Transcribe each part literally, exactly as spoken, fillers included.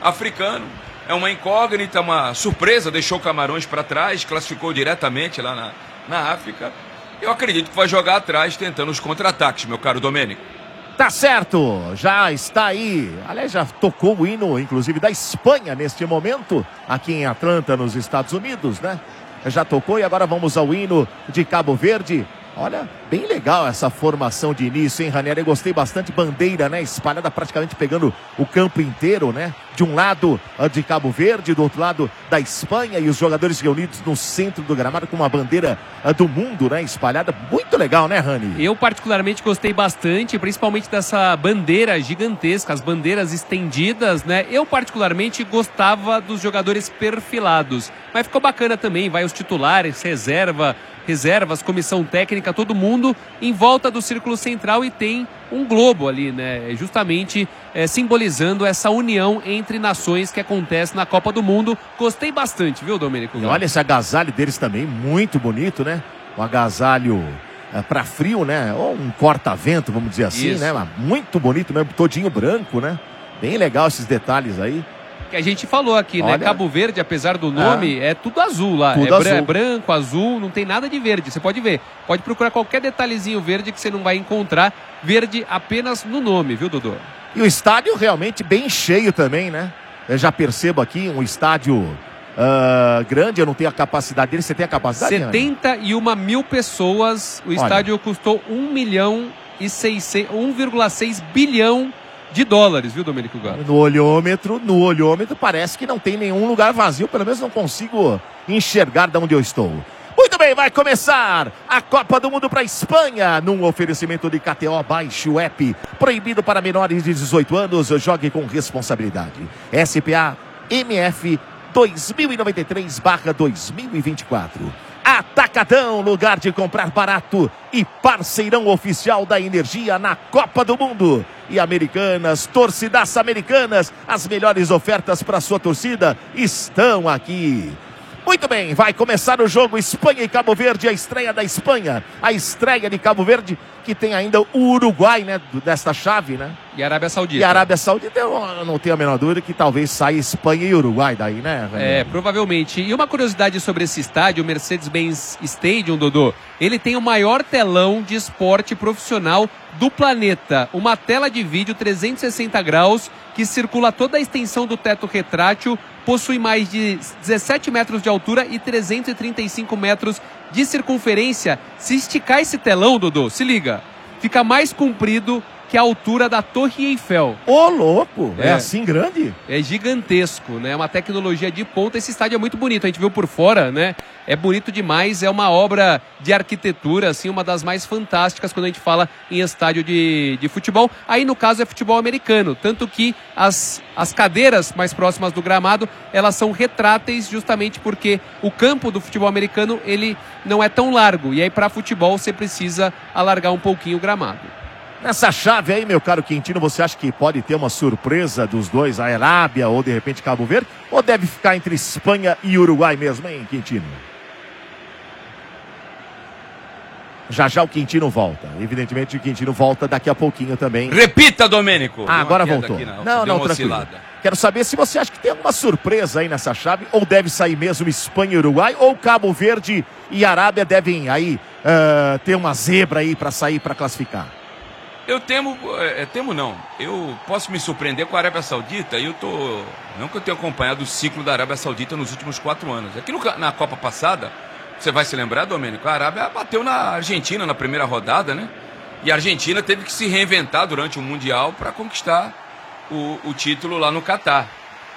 africano. É uma incógnita, uma surpresa, deixou Camarões para trás, classificou diretamente lá na, na África. Eu acredito que vai jogar atrás, tentando os contra-ataques, meu caro Domênico. Tá certo, já está aí. Aliás, já tocou o hino, inclusive, da Espanha neste momento, aqui em Atlanta, nos Estados Unidos, né? Já tocou e agora vamos ao hino de Cabo Verde. Olha, bem legal essa formação de início, hein, Ranieri? Eu gostei bastante. Bandeira, né? Espalhada praticamente pegando o campo inteiro, né? De um lado de Cabo Verde, do outro lado da Espanha, e os jogadores reunidos no centro do gramado com uma bandeira do mundo, né? Espalhada. Muito legal, né, Rani? Eu particularmente gostei bastante, principalmente dessa bandeira gigantesca, as bandeiras estendidas, né? Eu particularmente gostava dos jogadores perfilados, mas ficou bacana também. Vai os titulares, reserva, reservas, comissão técnica, todo mundo em volta do círculo central, e tem um globo ali, né? Justamente é, simbolizando essa união entre nações que acontece na Copa do Mundo. Gostei bastante, viu, Domênico? E olha esse agasalho deles também, muito bonito, né? Um agasalho é, para frio, né? Ou um corta-vento, vamos dizer assim, Isso. né? Muito bonito mesmo, todinho branco, né? Bem legal esses detalhes aí. Que a gente falou aqui, Olha, né? Cabo Verde, apesar do nome, é, é tudo azul lá. Tudo é, bran azul. é branco, azul, não tem nada de verde. Você pode ver. Pode procurar qualquer detalhezinho verde que você não vai encontrar verde apenas no nome, viu, Dodô? E o estádio realmente bem cheio também, né? Eu já percebo aqui um estádio uh, grande, eu não tenho a capacidade dele. Você tem a capacidade? setenta e uma mil pessoas. O Olha. estádio custou um milhão e um vírgula seis bilhão de dólares, viu, Domênico Gato? No olhômetro, no olhômetro parece que não tem nenhum lugar vazio, pelo menos não consigo enxergar de onde eu estou. Muito bem, vai começar a Copa do Mundo para a Espanha, num oferecimento de K T O. Baixe o app, proibido para menores de dezoito anos, jogue com responsabilidade. S P A M F dois mil e noventa e três barra dois mil e vinte e quatro. Atacadão, lugar de comprar barato e parceirão oficial da energia na Copa do Mundo. E Americanas, torcidas americanas, as melhores ofertas para sua torcida estão aqui. Muito bem, vai começar o jogo Espanha e Cabo Verde, a estreia da Espanha, a estreia de Cabo Verde, que tem ainda o Uruguai, né, desta chave, né? E a Arábia Saudita. E a Arábia Saudita, eu não tenho a menor dúvida que talvez saia Espanha e Uruguai daí, né? É, provavelmente. E uma curiosidade sobre esse estádio, o Mercedes-Benz Stadium, Dodô, ele tem o maior telão de esporte profissional do planeta. Uma tela de vídeo trezentos e sessenta graus que circula toda a extensão do teto retrátil, possui mais de dezessete metros de altura e trezentos e trinta e cinco metros de circunferência. Se esticar esse telão, Dodô, se liga, fica mais comprido que a altura da Torre Eiffel. Ô, louco! É, É. assim grande? É gigantesco, né? É uma tecnologia de ponta. Esse estádio é muito bonito. A gente viu por fora, né? É bonito demais. É uma obra de arquitetura, assim, uma das mais fantásticas quando a gente fala em estádio de, de futebol. Aí, no caso, é futebol americano. Tanto que as, as cadeiras mais próximas do gramado, elas são retráteis justamente porque o campo do futebol americano, ele não é tão largo. E aí, para futebol, você precisa alargar um pouquinho o gramado. Nessa chave aí, meu caro Quintino, você acha que pode ter uma surpresa dos dois, a Arábia ou de repente Cabo Verde? Ou deve ficar entre Espanha e Uruguai mesmo, hein, Quintino? Já já o Quintino volta. Evidentemente o Quintino volta daqui a pouquinho também. Repita, Domênico! Ah, agora Deu uma voltou. queda aqui, não, deu não, uma tranquilo. oscilada. Quero saber se você acha que tem alguma surpresa aí nessa chave, ou deve sair mesmo Espanha e Uruguai, ou Cabo Verde e Arábia devem aí uh, ter uma zebra aí para sair, para classificar. Eu temo, é, temo não, eu posso me surpreender com a Arábia Saudita, e eu tô, não que eu tenha acompanhado o ciclo da Arábia Saudita nos últimos quatro anos. Aqui no, na Copa passada, você vai se lembrar, Domênico, a Arábia bateu na Argentina na primeira rodada, né? E a Argentina teve que se reinventar durante o Mundial para conquistar o, o título lá no Catar.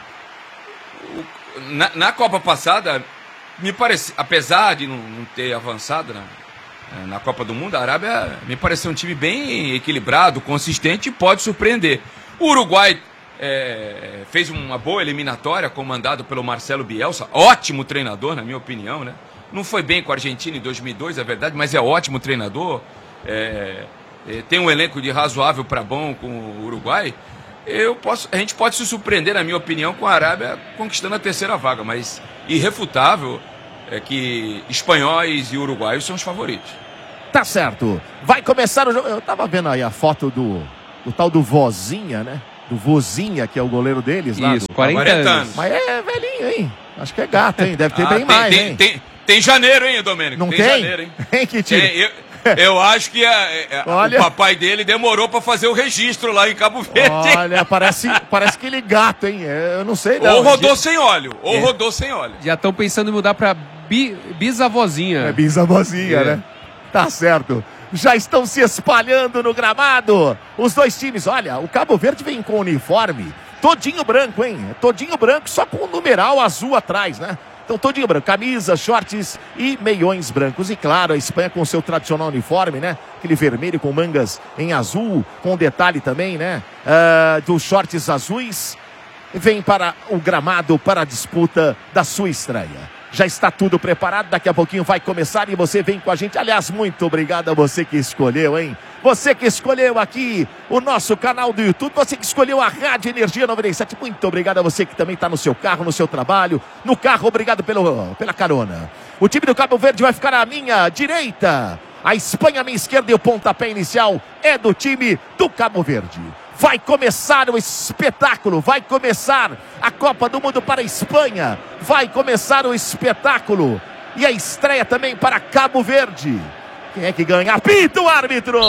O, na, na Copa passada, me parece, apesar de não, não ter avançado, né? Na Copa do Mundo, a Arábia me pareceu um time bem equilibrado, consistente e pode surpreender. O Uruguai é, fez uma boa eliminatória, comandado pelo Marcelo Bielsa, ótimo treinador, na minha opinião, né? Não foi bem com a Argentina em dois mil e dois, é verdade, mas é ótimo treinador. É, é, tem um elenco de razoável para bom com o Uruguai. Eu posso, a gente pode se surpreender, na minha opinião, com a Arábia conquistando a terceira vaga, mas irrefutável é que espanhóis e uruguaios são os favoritos. Tá certo. Vai começar o jogo. Eu tava vendo aí a foto do, do tal do Vozinha, né? do Vozinha, que é o goleiro deles. Lá Isso, do... quarenta, quarenta anos. Mas é velhinho, hein? Acho que é gato, hein? Deve ter Ah, bem tem, mais, tem, hein? Tem, tem janeiro, hein, Domênico? Não tem? tem? Janeiro, hein? Tem que tira. Tem, eu, eu acho que a, a, Olha... o papai dele demorou pra fazer o registro lá em Cabo Verde. Olha, parece, parece aquele gato, hein? Eu não sei, não. Ou rodou sem óleo, ou É. rodou sem óleo. Já estão pensando em mudar pra bi, bisavozinha. É bisavozinha, É. né? Tá certo. Já estão se espalhando no gramado. Os dois times, olha, o Cabo Verde vem com uniforme todinho branco, hein? Todinho branco, só com o numeral azul atrás, né? Então, todinho branco, camisa, shorts e meiões brancos. E claro, a Espanha com seu tradicional uniforme, né? Aquele vermelho com mangas em azul, com detalhe também, né? Uh, dos shorts azuis. Vem para o gramado para a disputa da sua estreia. Já está tudo preparado, daqui a pouquinho vai começar e você vem com a gente. Aliás, muito obrigado a você que escolheu, hein? Você que escolheu aqui o nosso canal do YouTube, você que escolheu a Rádio Energia noventa e sete. Muito obrigado a você que também está no seu carro, no seu trabalho, no carro. Obrigado pelo, pela carona. O time do Cabo Verde vai ficar à minha direita. A Espanha à minha esquerda e o pontapé inicial é do time do Cabo Verde. Vai começar o espetáculo, vai começar a Copa do Mundo para a Espanha, vai começar o espetáculo e a estreia também para Cabo Verde. Quem é que ganha? Apita o árbitro!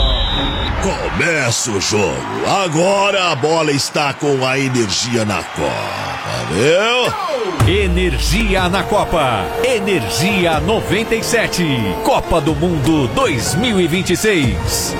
Começa o jogo, agora a bola está com a energia na Copa, viu? Energia na Copa, Energia noventa e sete, Copa do Mundo dois mil e vinte e seis.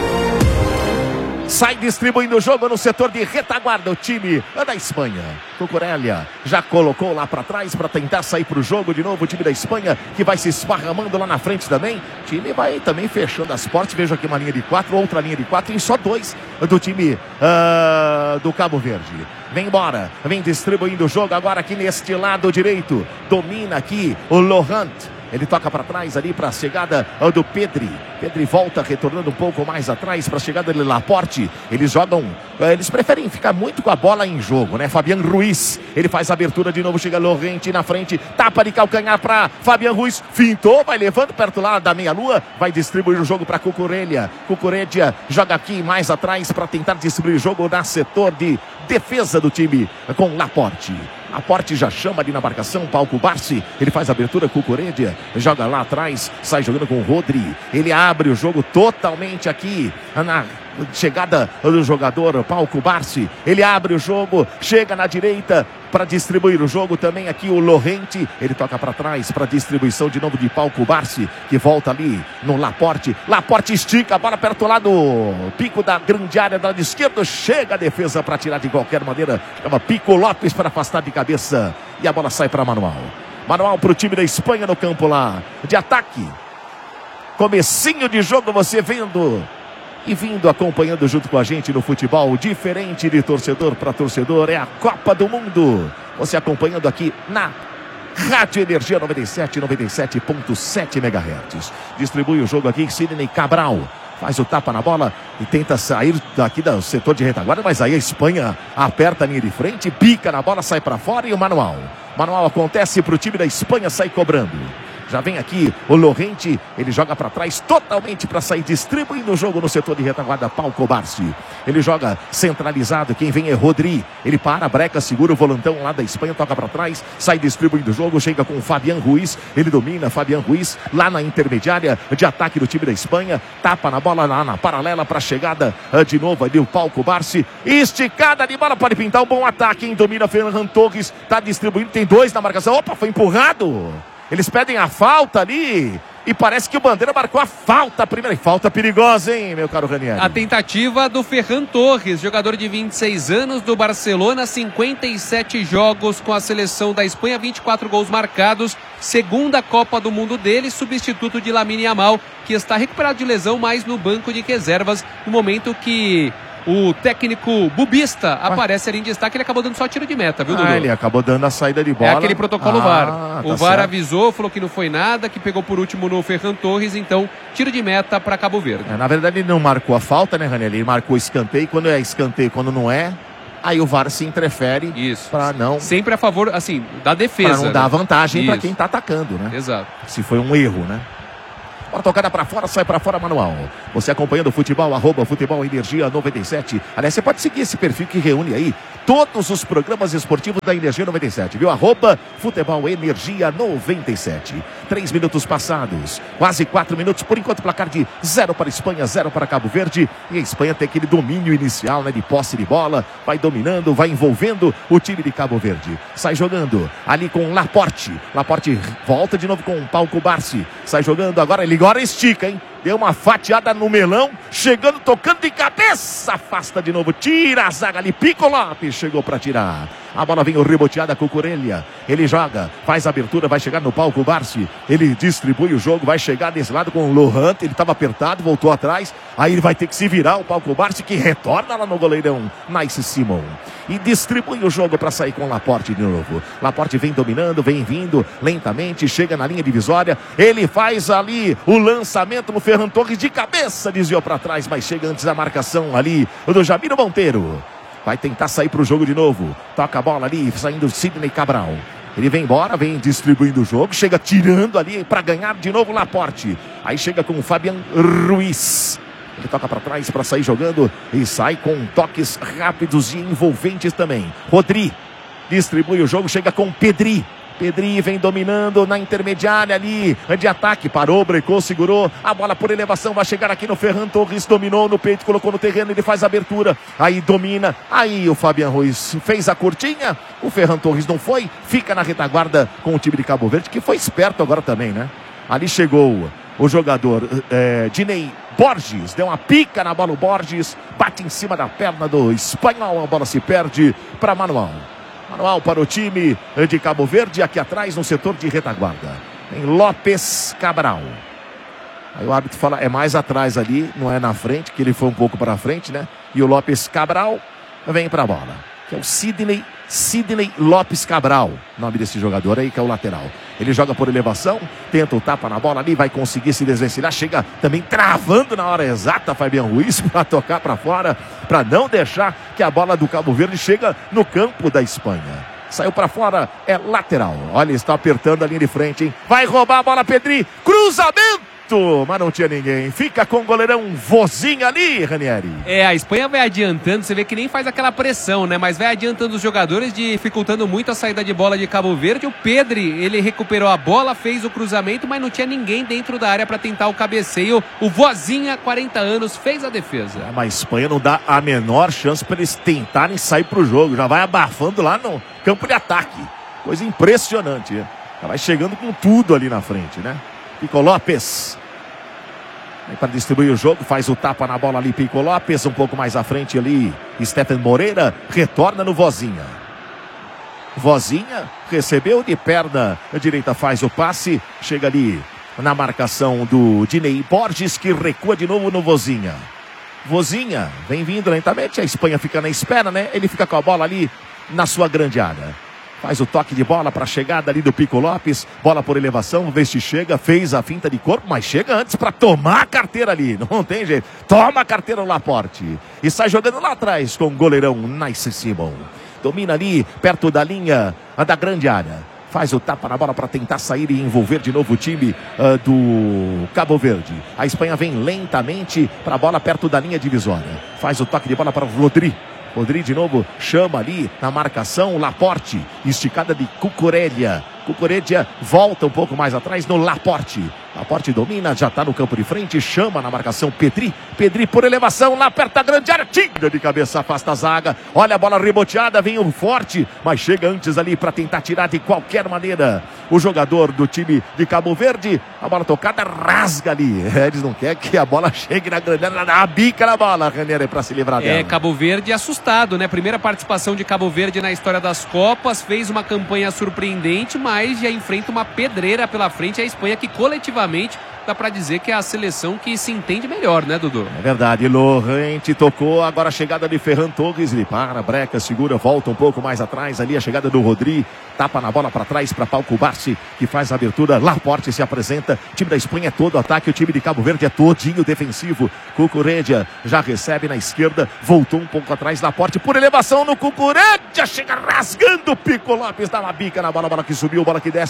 Sai distribuindo o jogo no setor de retaguarda, o time da Espanha. Cucurella já colocou lá para trás para tentar sair para o jogo de novo. O time da Espanha que vai se esparramando lá na frente também. O time vai também fechando as portas. Vejo aqui uma linha de quatro, outra linha de quatro e só dois do time uh, do Cabo Verde. Vem embora, vem distribuindo o jogo agora aqui neste lado direito. Domina aqui o Laurent. Ele toca para trás ali para a chegada do Pedri. Pedri volta retornando um pouco mais atrás para a chegada de Laporte. Eles jogam, eles preferem ficar muito com a bola em jogo, né? Fabian Ruiz, ele faz a abertura de novo, chega Lorente na frente, tapa de calcanhar para Fabian Ruiz, fintou, vai levando perto lá da meia-lua, vai distribuir o jogo para Cucurella. Cucurella joga aqui mais atrás para tentar distribuir o jogo na setor de defesa do time com Laporte. Laporte já chama ali na marcação, Palco Barsi, ele faz a abertura, Cucurella joga lá atrás, sai jogando com o Rodri, ele abre o jogo totalmente aqui na chegada do jogador Palco Barsi, ele abre o jogo, chega na direita para distribuir o jogo também aqui o Lorente, ele toca para trás para distribuição de novo de Palco Barsi, que volta ali no Laporte, Laporte estica a bola perto lá do pico da grande área do lado esquerdo, chega a defesa para tirar de qualquer maneira, chama Pico Lopes para afastar de cabeça e a bola sai para Manuel. Manuel para o time da Espanha no campo lá de ataque. Comecinho de jogo você vendo e vindo acompanhando junto com a gente no futebol diferente de torcedor para torcedor. É a Copa do Mundo. Você acompanhando aqui na Rádio Energia noventa e sete, noventa e sete ponto sete megahertz. Distribui o jogo aqui Sidney Cabral. Faz o tapa na bola e tenta sair daqui do setor de retaguarda, mas aí a Espanha aperta a linha de frente, pica na bola, sai para fora e o Manuel. Manuel acontece para o time da Espanha sair cobrando. Já vem aqui o Lorente, ele joga para trás totalmente para sair distribuindo o jogo no setor de retaguarda, Palco Barsi. Ele joga centralizado, quem vem é Rodri. Ele para, breca, segura o volantão lá da Espanha, toca para trás, sai distribuindo o jogo, chega com o Fabian Ruiz. Ele domina, Fabian Ruiz, lá na intermediária de ataque do time da Espanha. Tapa na bola lá na paralela para a chegada de novo ali o Palco Barsi. Esticada de bola, pode pintar um bom ataque, hein? Domina Ferran Torres, tá distribuindo, tem dois na marcação. Opa, foi empurrado. Eles pedem a falta ali e parece que o Bandeira marcou a falta, a primeira falta perigosa, hein, meu caro Ranieri? A tentativa do Ferran Torres, jogador de vinte e seis anos do Barcelona, cinquenta e sete jogos com a seleção da Espanha, vinte e quatro gols marcados, segunda Copa do Mundo dele, substituto de Lamine Yamal, que está recuperado de lesão, mas no banco de reservas, no momento que o técnico bubista aparece ali em destaque, ele acabou dando só tiro de meta, viu, Dudu? Ah, ele acabou dando a saída de bola. É aquele protocolo ah, V A R. Tá o V A R certo. avisou, falou que não foi nada, que pegou por último no Ferran Torres, então tiro de meta para Cabo Verde. É, na verdade ele não marcou a falta, né, Ranieri? Ele marcou escanteio, quando é escanteio, quando não é, aí o V A R se interfere. Isso. Para não... Sempre a favor, assim, da defesa. Para não dar né? vantagem para Isso. quem tá atacando, né? Exato. Se foi um erro, né? Bola tocada para fora, sai para fora, manual. Você acompanhando o futebol, arroba Futebol Energia noventa e sete. Aliás, você pode seguir esse perfil que reúne aí todos os programas esportivos da Energia noventa e sete, viu? Arroba Futebol Energia noventa e sete. Três minutos passados, quase quatro minutos, por enquanto placar de zero para a Espanha, zero para Cabo Verde. E a Espanha tem aquele domínio inicial, né, de posse de bola, vai dominando, vai envolvendo o time de Cabo Verde. Sai jogando ali com Laporte. Laporte volta de novo com o Pau Cubarsí. Sai jogando agora, ele agora estica, hein? Deu uma fatiada no melão, chegando, tocando de cabeça, afasta de novo, tira a zaga ali, Pico Lopes chegou para tirar. A bola vem reboteada com o Cucurella, ele joga, faz a abertura, vai chegar no Pau Cubarsí, ele distribui o jogo, vai chegar desse lado com o Lohan, ele estava apertado, voltou atrás, aí ele vai ter que se virar, o Pau Cubarsí que retorna lá no goleirão, Nice Simon, e distribui o jogo para sair com o Laporte de novo. Laporte vem dominando, vem vindo lentamente, chega na linha divisória, ele faz ali o lançamento no Ferran Torres de cabeça, desviou para trás, mas chega antes da marcação ali do Jamiro Monteiro. Vai tentar sair para o jogo de novo. Toca a bola ali, saindo Sidney Cabral. Ele vem embora, vem distribuindo o jogo, chega tirando ali para ganhar de novo o Laporte. Aí chega com o Fabian Ruiz. Ele toca para trás para sair jogando e sai com toques rápidos e envolventes também. Rodri distribui o jogo, chega com Pedri. Pedri vem dominando na intermediária ali de ataque, parou, brecou, segurou a bola por elevação, vai chegar aqui no Ferran Torres, dominou no peito, colocou no terreno, ele faz a abertura, aí domina, aí o Fabian Ruiz fez a curtinha, o Ferran Torres não foi, fica na retaguarda com o time de Cabo Verde, que foi esperto agora também, né? Ali chegou o jogador é, Dinei Borges, deu uma pica na bola, o Borges bate em cima da perna do espanhol, a bola se perde para Manuel. Manual para o time de Cabo Verde, aqui atrás no setor de retaguarda. Tem Lopes Cabral. Aí o árbitro fala, é mais atrás ali, não é na frente, que ele foi um pouco para frente, né? E o Lopes Cabral vem para a bola. Que é o Sidney, Sidney Lopes Cabral, nome desse jogador aí, que é o lateral. Ele joga por elevação, tenta o tapa na bola ali, vai conseguir se desvencilhar, chega também travando na hora exata, Fabian Ruiz, para tocar para fora, para não deixar que a bola do Cabo Verde chega no campo da Espanha. Saiu para fora, é lateral. Olha, está apertando a linha de frente, hein? Vai roubar a bola, Pedri, cruzamento! Mas não tinha ninguém. Fica com o goleirão Vozinha ali, Ranieri. É, a Espanha vai adiantando, você vê que nem faz aquela pressão, né? Mas vai adiantando os jogadores, dificultando muito a saída de bola de Cabo Verde. O Pedri, ele recuperou a bola, fez o cruzamento, mas não tinha ninguém dentro da área para tentar o cabeceio. O Vozinha, quarenta anos, fez a defesa. É, mas a Espanha não dá a menor chance para eles tentarem sair pro jogo. Já vai abafando lá no campo de ataque. Coisa impressionante. Já vai chegando com tudo ali na frente, né? Pico Lopes. Para distribuir o jogo, faz o tapa na bola ali, Pico Lopes, um pouco mais à frente ali, Stephen Moreira, retorna no Vozinha. Vozinha, recebeu de perna direita, faz o passe, chega ali na marcação do Dinei Borges, que recua de novo no Vozinha. Vozinha, vem vindo lentamente, a Espanha fica na espera, né? Ele fica com a bola ali na sua grande área. Faz o toque de bola para a chegada ali do Pico Lopes. Bola por elevação, vê se chega. Fez a finta de corpo, mas chega antes para tomar a carteira ali. Não tem jeito. Toma a carteira no Laporte. E sai jogando lá atrás com o goleirão Nice Simon. Domina ali, perto da linha da grande área. Faz o tapa na bola para tentar sair e envolver de novo o time uh, do Cabo Verde. A Espanha vem lentamente para a bola perto da linha divisória. Faz o toque de bola para o Rodri. Rodri de novo chama ali na marcação, Laporte, esticada de Cucurella. Cucurella volta um pouco mais atrás no Laporte. Laporte domina, já está no campo de frente, chama na marcação Pedri. Pedri por elevação, lá perto da grande área, tira de cabeça, afasta a zaga. Olha a bola reboteada, vem um forte, mas chega antes ali para tentar tirar de qualquer maneira o jogador do time de Cabo Verde. A bola tocada, rasga ali. Eles não querem que a bola chegue na grande área, na bica na bola, Ranieri, para se livrar dela. É, Cabo Verde assustado, né? Primeira participação de Cabo Verde na história das Copas, fez uma campanha surpreendente, mas já enfrenta uma pedreira pela frente. A Espanha, que coletivamente dá pra dizer que é a seleção que se entende melhor, né, Dudu? É verdade, Lorente tocou, agora a chegada de Ferran Torres, ele para, breca, segura, volta um pouco mais atrás, ali a chegada do Rodri, tapa na bola para trás para Pau Cubarsí, que faz a abertura, Laporte se apresenta, o time da Espanha é todo ataque, o time de Cabo Verde é todinho defensivo, Cucurella já recebe na esquerda, voltou um pouco atrás, Laporte por elevação no Cucurella, chega rasgando o Pico Lopes, dá uma bica na bola, bola que subiu, bola que desce,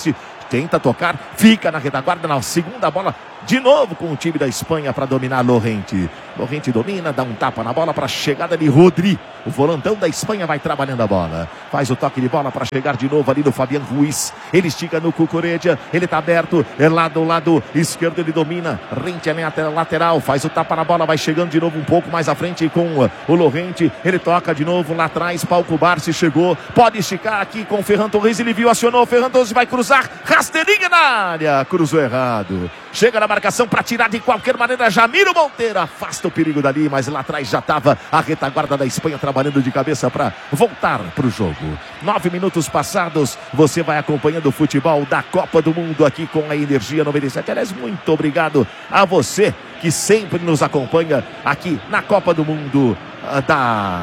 tenta tocar, fica na retaguarda, na segunda bola, de novo com o time da Espanha para dominar Llorente. Llorente domina, dá um tapa na bola para a chegada de Rodri. O volantão da Espanha vai trabalhando a bola. Faz o toque de bola para chegar de novo ali no Fabián Ruiz. Ele estica no Cucurella, ele está aberto, é lá do lado esquerdo, ele domina, rente a lateral, faz o tapa na bola, vai chegando de novo um pouco mais à frente com o Llorente. Ele toca de novo lá atrás, Paulo Barsi chegou, pode esticar aqui com o Ferran Torres, ele viu, acionou, o Ferran Torres vai cruzar, rasteirinha na área, cruzou errado. Chega na marcação para tirar de qualquer maneira Jamiro Monteiro, afasta o perigo dali, mas lá atrás já estava a retaguarda da Espanha trabalhando de cabeça para voltar para o jogo. Nove minutos passados, você vai acompanhando o futebol da Copa do Mundo aqui com a Energia noventa e sete. Aliás, muito obrigado a você que sempre nos acompanha aqui na Copa do Mundo uh, da...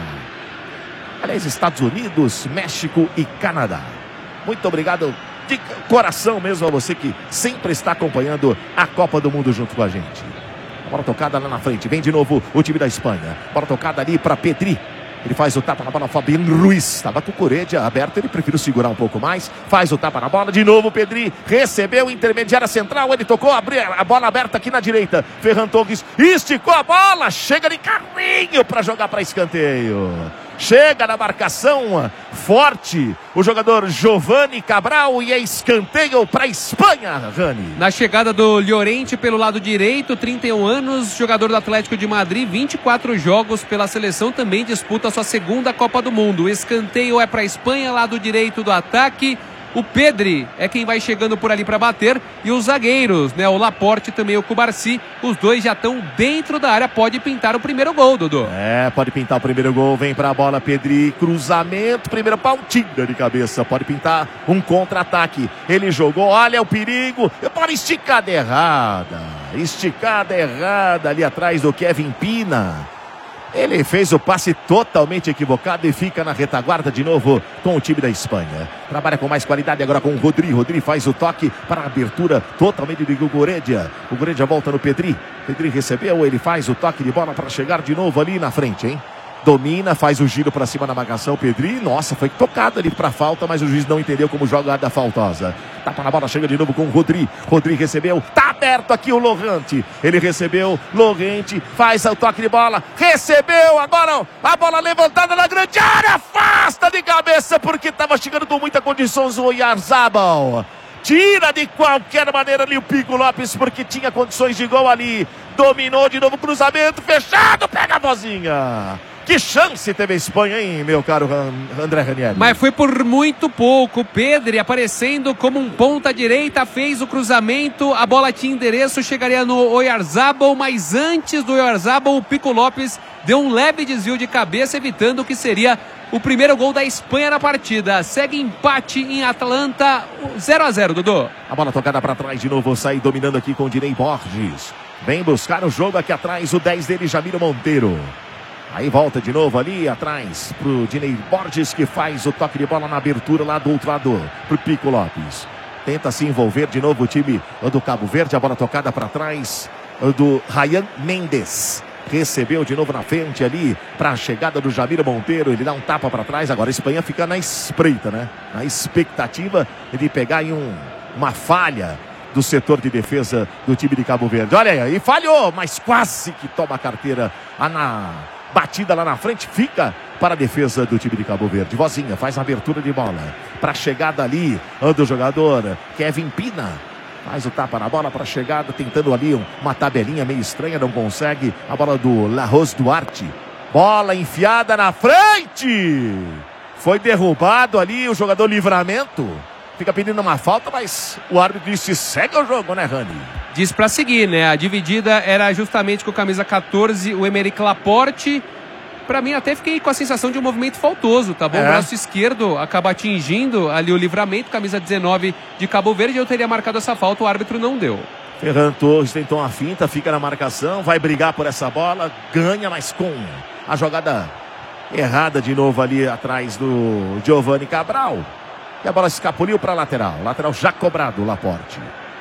Aliás, Estados Unidos, México e Canadá. Muito obrigado de coração mesmo a você que sempre está acompanhando a Copa do Mundo junto com a gente. Bola tocada lá na frente, vem de novo o time da Espanha. Bola tocada ali para Pedri. Ele faz o tapa na bola, Fabián Ruiz. Estava com o Cucurella aberto, ele preferiu segurar um pouco mais. Faz o tapa na bola, de novo Pedri. Recebeu, intermediária central, ele tocou, abriu a bola aberta aqui na direita. Ferran Torres esticou a bola, chega de carrinho para jogar para escanteio. Chega na marcação forte o jogador Giovanni Cabral e é escanteio para a Espanha, Rani. Na chegada do Llorente pelo lado direito, trinta e um anos, jogador do Atlético de Madrid, vinte e quatro jogos pela seleção, também disputa a sua segunda Copa do Mundo. O escanteio é para a Espanha, lado direito do ataque. O Pedri é quem vai chegando por ali para bater. E os zagueiros, né? O Laporte e também o Cubarsí. Os dois já estão dentro da área. Pode pintar o primeiro gol, Dudu. É, pode pintar o primeiro gol. Vem para a bola, Pedri. Cruzamento. Primeira pautinha de cabeça. Pode pintar um contra-ataque. Ele jogou. Olha o perigo. Bola esticada errada. Esticada errada ali atrás do Kevin Pina. Ele fez o passe totalmente equivocado e fica na retaguarda de novo com o time da Espanha. Trabalha com mais qualidade agora com o Rodri. Rodri faz o toque para a abertura totalmente de Cucurella. O Cucurella volta no Pedri. Pedri recebeu, ele faz o toque de bola para chegar de novo ali na frente, hein? Domina, faz o giro para cima na marcação, Pedri, nossa, foi tocado ali para falta, mas o juiz não entendeu como jogada faltosa. Tapa na bola, chega de novo com o Rodri. Rodri recebeu, tá aberto aqui o Llorente. Ele recebeu, Llorente faz o toque de bola, recebeu, agora a bola levantada na grande área, afasta de cabeça porque estava chegando com muita condição o Oyarzabal. Tira de qualquer maneira ali o Pico Lopes porque tinha condições de gol ali. Dominou de novo, cruzamento fechado, pega a vozinha. Que chance teve a Espanha, hein, meu caro André Ranieri? Mas foi por muito pouco. Pedri aparecendo como um ponta direita, fez o cruzamento, a bola tinha endereço, chegaria no Oyarzabal, mas antes do Oyarzabal, o Pico Lopes deu um leve desvio de cabeça, evitando o que seria o primeiro gol da Espanha na partida. Segue empate em Atlanta, zero a zero, Dudu. A bola tocada para trás de novo, sai dominando aqui com o Dinei Borges. Vem buscar o jogo aqui atrás, o dez dele, Jamiro Monteiro. Aí volta de novo ali atrás pro Dinei Borges, que faz o toque de bola na abertura lá do outro lado pro Pico Lopes. Tenta se envolver de novo o time do Cabo Verde. A bola tocada para trás do Ryan Mendes. Recebeu de novo na frente ali para a chegada do Jamiro Monteiro. Ele dá um tapa para trás. Agora a Espanha fica na espreita, né? Na expectativa de pegar em um, uma falha do setor de defesa do time de Cabo Verde. Olha aí, falhou, mas quase que toma a carteira na batida lá na frente. Fica para a defesa do time de Cabo Verde. Vozinha faz a abertura de bola para a chegada ali do jogador Kevin Pina. Faz o tapa na bola para a chegada, tentando ali uma tabelinha meio estranha, não consegue. A bola do Larros Duarte. Bola enfiada na frente. Foi derrubado ali o jogador Livramento. Fica pedindo uma falta, mas o árbitro disse: segue o jogo, né, Rani? Diz pra seguir, né? A dividida era justamente com o camisa catorze, o Aymeric Laporte. Pra mim, até fiquei com a sensação de um movimento faltoso, tá bom? É. O braço esquerdo acaba atingindo ali o Livramento, camisa dezenove de Cabo Verde. Eu teria marcado essa falta, o árbitro não deu. Ferran Torres tentou uma finta, fica na marcação, vai brigar por essa bola, ganha, mas com a jogada errada de novo ali atrás do Giovanni Cabral. E a bola escapuliu para a lateral. Lateral já cobrado, Laporte.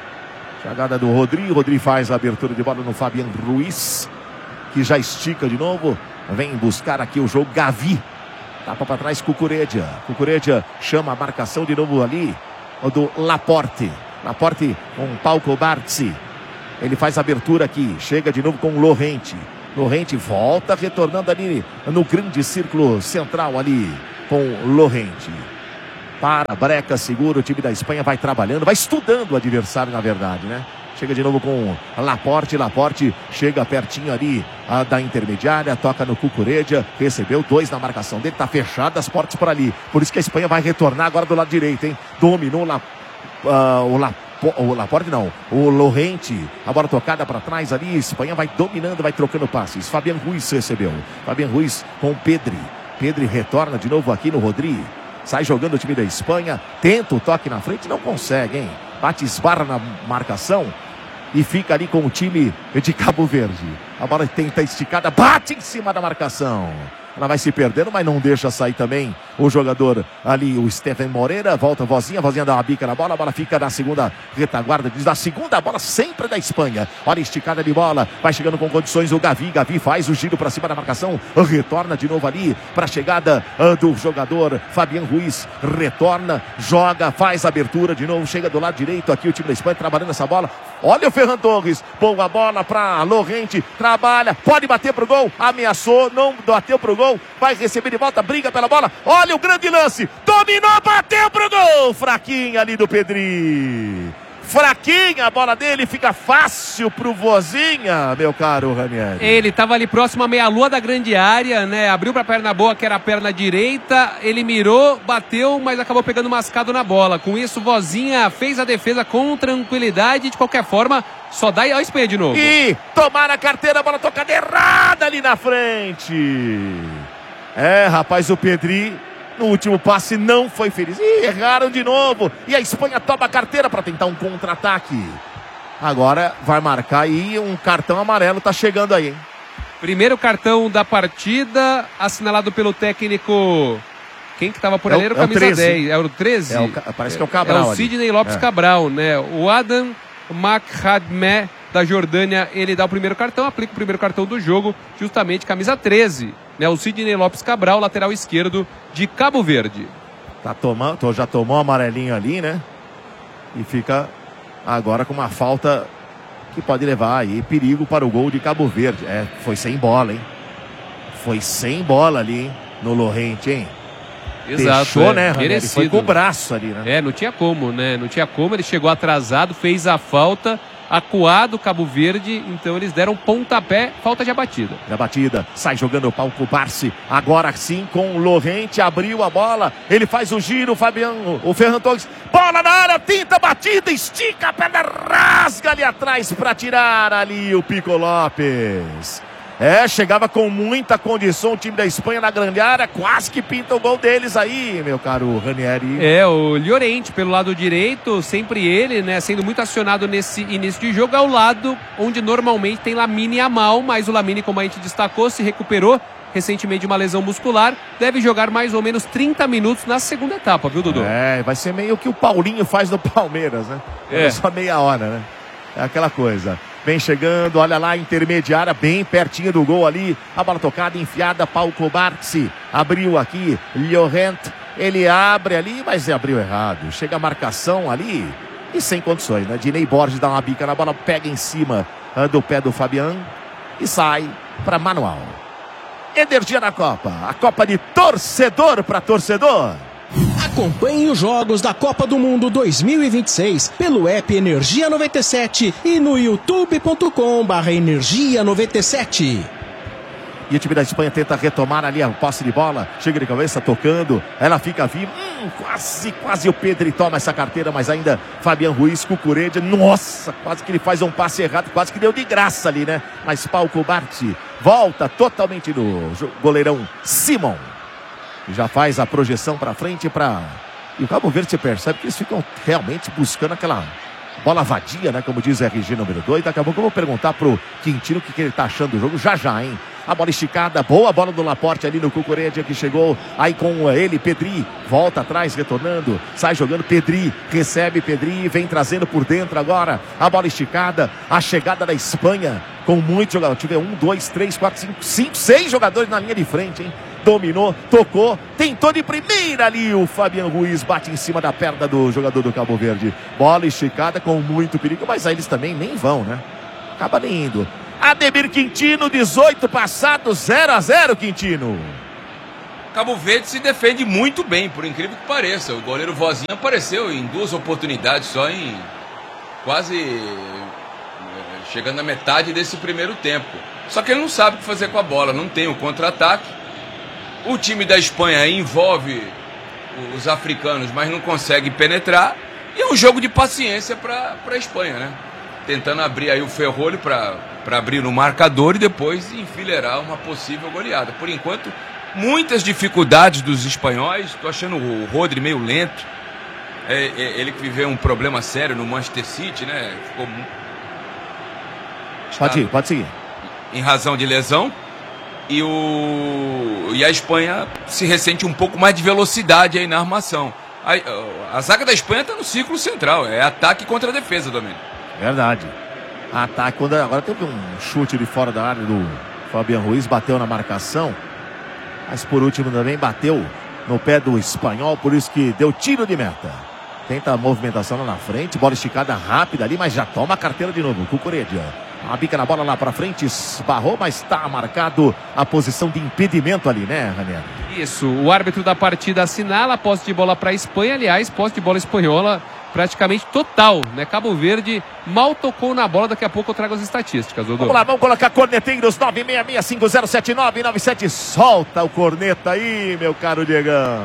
Jogada do Rodri. Rodri faz a abertura de bola no Fabián Ruiz, que já estica de novo. Vem buscar aqui o jogo. Gavi. Tapa para trás, Cucurella. Cucurella chama a marcação de novo ali do Laporte. Laporte com Pau Kubarsi. Ele faz a abertura aqui. Chega de novo com o Lorente. Lorente volta, retornando ali no grande círculo central ali com Lorente. Para, breca, segura, o time da Espanha vai trabalhando, vai estudando o adversário, na verdade, né? Chega de novo com Laporte, Laporte chega pertinho ali a, da intermediária, toca no Cucurella, recebeu dois na marcação dele, tá fechado as portas por ali. Por isso que a Espanha vai retornar agora do lado direito, hein? Dominou lá, uh, o Laporte. O Laporte não, o Lorente, a bola tocada para trás ali, Espanha vai dominando, vai trocando passes. Fabián Ruiz recebeu, Fabián Ruiz com Pedri, Pedri retorna de novo aqui no Rodri, sai jogando o time da Espanha, tenta o toque na frente, não consegue, hein? Bate, esbarra na marcação e fica ali com o time de Cabo Verde. A bola tenta esticada, bate em cima da marcação. Ela vai se perdendo, mas não deixa sair também o jogador ali, o Stephen Moreira. Volta a Vozinha, a Vozinha dá uma bica na bola. A bola fica na segunda retaguarda, diz da segunda bola sempre da Espanha. Olha a esticada de bola, vai chegando com condições o Gavi. Gavi faz o giro para cima da marcação, retorna de novo ali para a chegada do jogador Fabián Ruiz. Retorna, joga, faz a abertura de novo, chega do lado direito aqui o time da Espanha trabalhando essa bola. Olha o Ferran Torres, boa bola para Lorente, trabalha, pode bater pro gol, ameaçou, não bateu pro gol. Vai receber de volta, briga pela bola. Olha o grande lance. Dominou, bateu pro gol. Fraquinha ali do Pedri. Fraquinha a bola dele, fica fácil pro Vozinha, meu caro Ranieri. Ele estava ali próximo à meia-lua da grande área, né? Abriu pra perna boa, que era a perna direita. Ele mirou, bateu, mas acabou pegando mascado na bola. Com isso, Vozinha fez a defesa com tranquilidade. De qualquer forma, só dá e a Espanha de novo. E tomar a carteira, a bola tocada errada ali na frente. É, rapaz, o Pedri no último passe não foi feliz. Ih, erraram de novo. E a Espanha toma a carteira para tentar um contra-ataque. Agora vai marcar aí um cartão amarelo. Tá chegando aí, hein? Primeiro cartão da partida, assinalado pelo técnico. Quem que tava por É ali o- era o é o camisa treze. dez. É o treze? É o Ca- parece que é o Cabral É o ali. Sidney Lopes É. Cabral, né? O Adam Makhadmeh da Jordânia, ele dá o primeiro cartão, aplica o primeiro cartão do jogo, justamente camisa treze, né? O Sidney Lopes Cabral, lateral esquerdo de Cabo Verde. Tá tomando, já tomou um amarelinho ali, né? E fica agora com uma falta que pode levar aí perigo para o gol de Cabo Verde. É, foi sem bola, hein? Foi sem bola ali, hein? No Lorente, hein? Deixou, é, né, Ranieri? merecido. Foi com o braço ali, né? É, não tinha como, né? Não tinha como, ele chegou atrasado, fez a falta, acuado Cabo Verde, então eles deram pontapé, falta de abatida. Na batida, sai jogando o pau com o Barsi. Agora sim com o Lorente, abriu a bola. Ele faz o giro, o Fabiano, o Ferran Torres. Bola na área, tinta batida, estica a perna, rasga ali atrás para tirar ali o Pico Lopes. É, chegava com muita condição o time da Espanha na grande área, quase que pinta o gol deles aí, meu caro Ranieri. É, o Llorente pelo lado direito, sempre ele, né, sendo muito acionado nesse início de jogo, ao lado onde normalmente tem Lamine Yamal, mas o Lamine, como a gente destacou, se recuperou recentemente de uma lesão muscular, deve jogar mais ou menos trinta minutos na segunda etapa, viu, Dudu? É, vai ser meio que o Paulinho faz no Palmeiras, né? É. É só meia hora, né? É aquela coisa. Vem chegando, olha lá, intermediária, bem pertinho do gol ali. A bola tocada, enfiada, Pau Kubarsi. Abriu aqui, Llorent. Ele abre ali, mas abriu errado. Chega a marcação ali e sem condições, né? Dinei Borges dá uma bica na bola, pega em cima ah, do pé do Fabián e sai para manual. Energia na Copa. A Copa de torcedor para torcedor. Acompanhe os jogos da Copa do Mundo dois mil e vinte e seis pelo app Energia noventa e sete e no youtube ponto com barra Energia noventa e sete. E o time da Espanha tenta retomar ali a posse de bola. Chega de cabeça, tocando. Ela fica viva. Hum, quase, quase o Pedri toma essa carteira, mas ainda Fabián Ruiz, Cucurella. Nossa, quase que ele faz um passe errado. Quase que deu de graça ali, né? Mas Pau Kubarsi volta totalmente no goleirão Simon. Já faz a projeção para frente para... E o Cabo Verde, você percebe que eles ficam realmente buscando aquela bola vadia, né? Como diz o R G número dois. Daqui a pouco eu vou perguntar pro Quintino o que, que ele tá achando do jogo. Já já, hein? A bola esticada, boa bola do Laporte ali no Cucurella, que chegou aí com ele, Pedri, volta atrás, retornando, sai jogando, Pedri, recebe Pedri, vem trazendo por dentro agora, a bola esticada, a chegada da Espanha, com muitos jogadores, tiver um, dois, três, quatro, cinco, cinco, seis jogadores na linha de frente, hein? dominou, tocou, tentou de primeira ali. O Fabian Ruiz bate em cima da perna do jogador do Cabo Verde. Bola esticada com muito perigo, mas aí eles também nem vão, né? Acaba nem indo. Ademir Quintino, dezoito passados, zero a zero, Quintino. Cabo Verde se defende muito bem, por incrível que pareça. O goleiro Vozinha apareceu em duas oportunidades só, em quase chegando à metade desse primeiro tempo. Só que ele não sabe o que fazer com a bola, não tem o contra-ataque. O time da Espanha envolve os africanos, mas não consegue penetrar. E é um jogo de paciência para a Espanha, né? Tentando abrir aí o ferrolho para abrir o marcador e depois enfileirar uma possível goleada. Por enquanto, muitas dificuldades dos espanhóis. Estou achando o Rodri meio lento. É, é, ele que viveu um problema sério no Manchester City, né? Ficou... Pode ir, pode seguir. Em razão de lesão. E, o... e a Espanha se ressente um pouco mais de velocidade aí na armação. A, a zaga da Espanha está no círculo central. É ataque contra a defesa, Domênico. Verdade. Ataque, quando agora teve um chute de fora da área do Fabian Ruiz, bateu na marcação, mas por último também bateu no pé do espanhol, por isso que deu tiro de meta. Tenta a movimentação lá na frente, bola esticada rápida ali, mas já toma a carteira de novo. Cucuredia, uma bica na bola lá pra frente, esbarrou, mas está marcado a posição de impedimento ali, né, Ranieri? Isso, o árbitro da partida assinala a posse de bola para a Espanha, aliás, posse de bola espanhola praticamente total, né? Cabo Verde mal tocou na bola, daqui a pouco eu trago as estatísticas, Dodô. Vamos lá, vamos colocar corneteiros, nove seis seis cinco zero sete nove nove sete, solta o corneta aí, meu caro Diegão.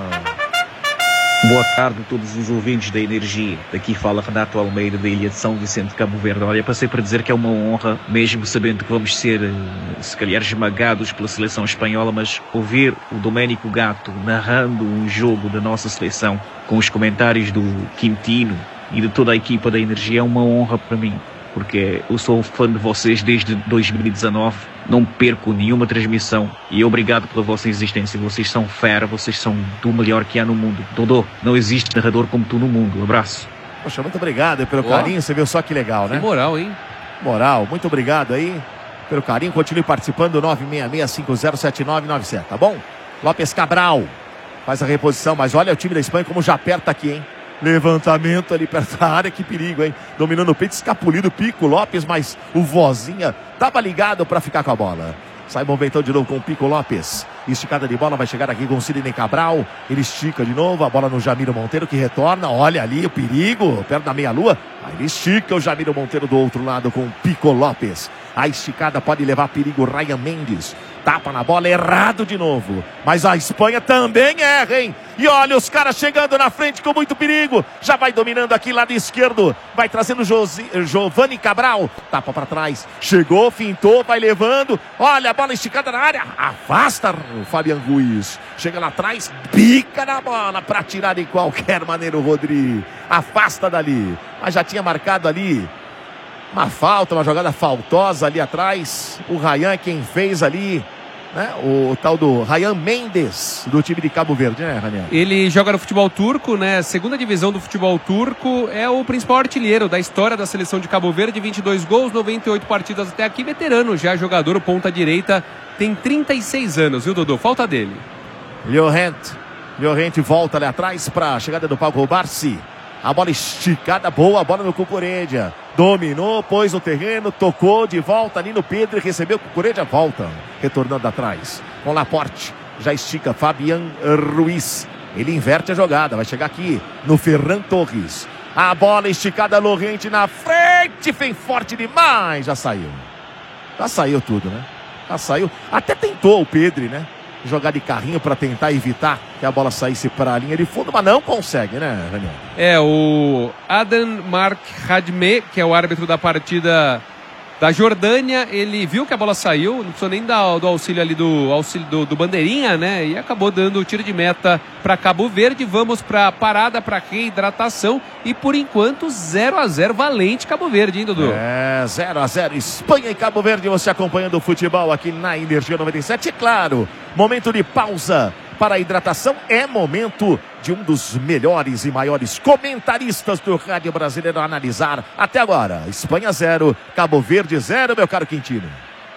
Boa tarde a todos os ouvintes da Energia. Daqui fala Renato Almeida, da Ilha de São Vicente, Cabo Verde. Olha, passei para dizer que é uma honra, mesmo sabendo que vamos ser, se calhar, esmagados pela seleção espanhola, mas ouvir o Domênico Gato narrando um jogo da nossa seleção com os comentários do Quintino e de toda a equipa da Energia é uma honra para mim, porque eu sou fã de vocês desde dois mil e dezanove, não perco nenhuma transmissão e obrigado pela vossa existência. Vocês são fera, vocês são do melhor que há no mundo. Dodô, não existe narrador como tu no mundo. Abraço. Poxa, muito obrigado pelo Boa. carinho, você viu só que legal, né? Que moral, hein? Moral, muito obrigado aí pelo carinho, continue participando, nove seis seis cinco zero sete nove nove sete, tá bom? Lopes Cabral faz a reposição, mas olha o time da Espanha como já aperta aqui, hein? Levantamento ali perto da área, que perigo, hein? Dominando o peito, escapulido, Pico Lopes, mas o Vozinha tava ligado para ficar com a bola. Sai movimentando de novo com o Pico Lopes. Esticada de bola, vai chegar aqui com o Sidney Cabral. Ele estica de novo, a bola no Jamiro Monteiro que retorna. Olha ali o perigo, perto da meia-lua. Aí ele estica o Jamiro Monteiro do outro lado com o Pico Lopes. A esticada pode levar perigo, Ryan Mendes. Tapa na bola, errado de novo. Mas a Espanha também erra, hein? E olha os caras chegando na frente com muito perigo. Já vai dominando aqui lado esquerdo. Vai trazendo Josi, Giovanni Cabral. Tapa para trás. Chegou, fintou, vai levando. Olha a bola esticada na área. Afasta o Fabian Ruiz. Chega lá atrás, pica na bola para tirar de qualquer maneira o Rodri. Afasta dali. Mas já tinha marcado ali uma falta, uma jogada faltosa ali atrás. O Ryan quem fez ali, né? O, o tal do Ryan Mendes, do time de Cabo Verde, né, Ranieri? Ele joga no futebol turco, né? Segunda divisão do futebol turco. É o principal artilheiro da história da seleção de Cabo Verde. vinte e dois gols, noventa e oito partidas até aqui. Veterano já, jogador, o ponta direita. Tem trinta e seis anos, viu, Dodô? Falta dele. Llorent. Llorent volta ali atrás para a chegada do Paulo Barsi. A bola esticada, boa, a bola no Cucuredia. Dominou, pôs no terreno, tocou de volta ali no Pedro e recebeu o Cucuredia, volta, retornando atrás. Com Laporte, já estica Fabian Ruiz. Ele inverte a jogada, vai chegar aqui no Ferran Torres. A bola esticada, Llorente na frente, vem forte demais, já saiu. Já saiu tudo, né? Já saiu. Até tentou o Pedro, né? Jogar de carrinho para tentar evitar que a bola saísse para a linha de fundo, mas não consegue, né, Ranieri? É, o Adem Mark Hadme, que é o árbitro da partida da Jordânia, ele viu que a bola saiu, não precisou nem dar, do auxílio ali do auxílio do, do bandeirinha, né? E acabou dando o tiro de meta para Cabo Verde. Vamos para parada, para reidratação e por enquanto zero a zero, valente Cabo Verde, hein, Dudu? É, zero a zero, Espanha e Cabo Verde, você acompanhando o futebol aqui na Energia noventa e sete. E claro, momento de pausa para a hidratação, é momento de um dos melhores e maiores comentaristas do rádio brasileiro a analisar até agora. Espanha zero, Cabo Verde zero, meu caro Quintino.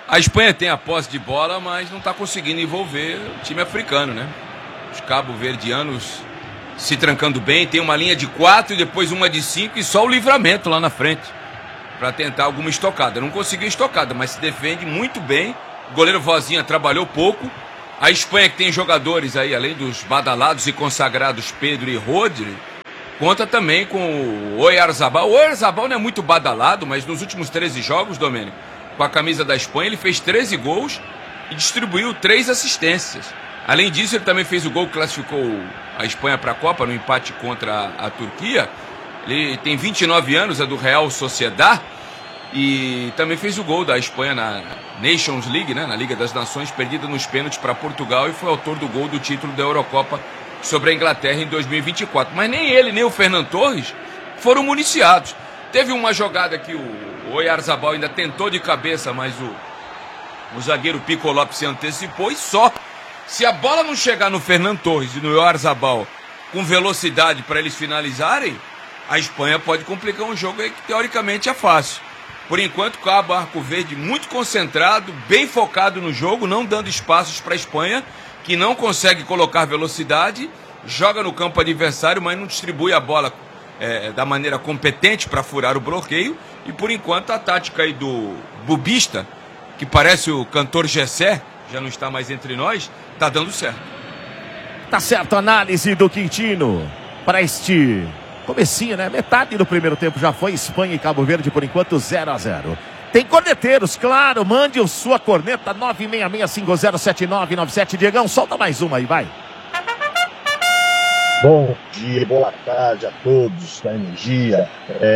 A Espanha tem a posse de bola, mas não está conseguindo envolver o time africano, né? Os cabo-verdianos se trancando bem, tem uma linha de quatro e depois uma de cinco e só o Livramento lá na frente para tentar alguma estocada. Não conseguiu estocada, mas se defende muito bem. O goleiro Vozinha trabalhou pouco. A Espanha, que tem jogadores aí, além dos badalados e consagrados Pedro e Rodri, conta também com o Oyarzabal. O Oyarzabal não é muito badalado, mas nos últimos treze jogos, Domênico, com a camisa da Espanha, ele fez treze gols e distribuiu três assistências. Além disso, ele também fez o gol que classificou a Espanha para a Copa, no empate contra a Turquia. Ele tem vinte e nove anos, é do Real Sociedad, e também fez o gol da Espanha na Nations League, né, na Liga das Nações, perdida nos pênaltis para Portugal, e foi autor do gol do título da Eurocopa sobre a Inglaterra em dois mil e vinte e quatro. Mas nem ele, nem o Fernan Torres foram municiados. Teve uma jogada que o Oyarzabal ainda tentou de cabeça, mas o, o zagueiro Pico Lopes se antecipou e só. Se a bola não chegar no Fernan Torres e no Oyarzabal com velocidade para eles finalizarem, a Espanha pode complicar um jogo aí que teoricamente é fácil. Por enquanto, Cabo Arco Verde muito concentrado, bem focado no jogo, não dando espaços para a Espanha, que não consegue colocar velocidade, joga no campo adversário, mas não distribui a bola é, da maneira competente para furar o bloqueio. E por enquanto a tática aí do Bubista, que parece o cantor Gessé, já não está mais entre nós, tá dando certo. Tá certo, análise do Quintino para este comecinho, né? Metade do primeiro tempo já foi. Espanha e Cabo Verde, por enquanto, zero a zero. Tem corneteiros, claro, mande a sua corneta, nove seis seis cinco zero sete nove nove sete. Diegão, solta mais uma aí, vai. Bom dia, boa tarde a todos da Energia.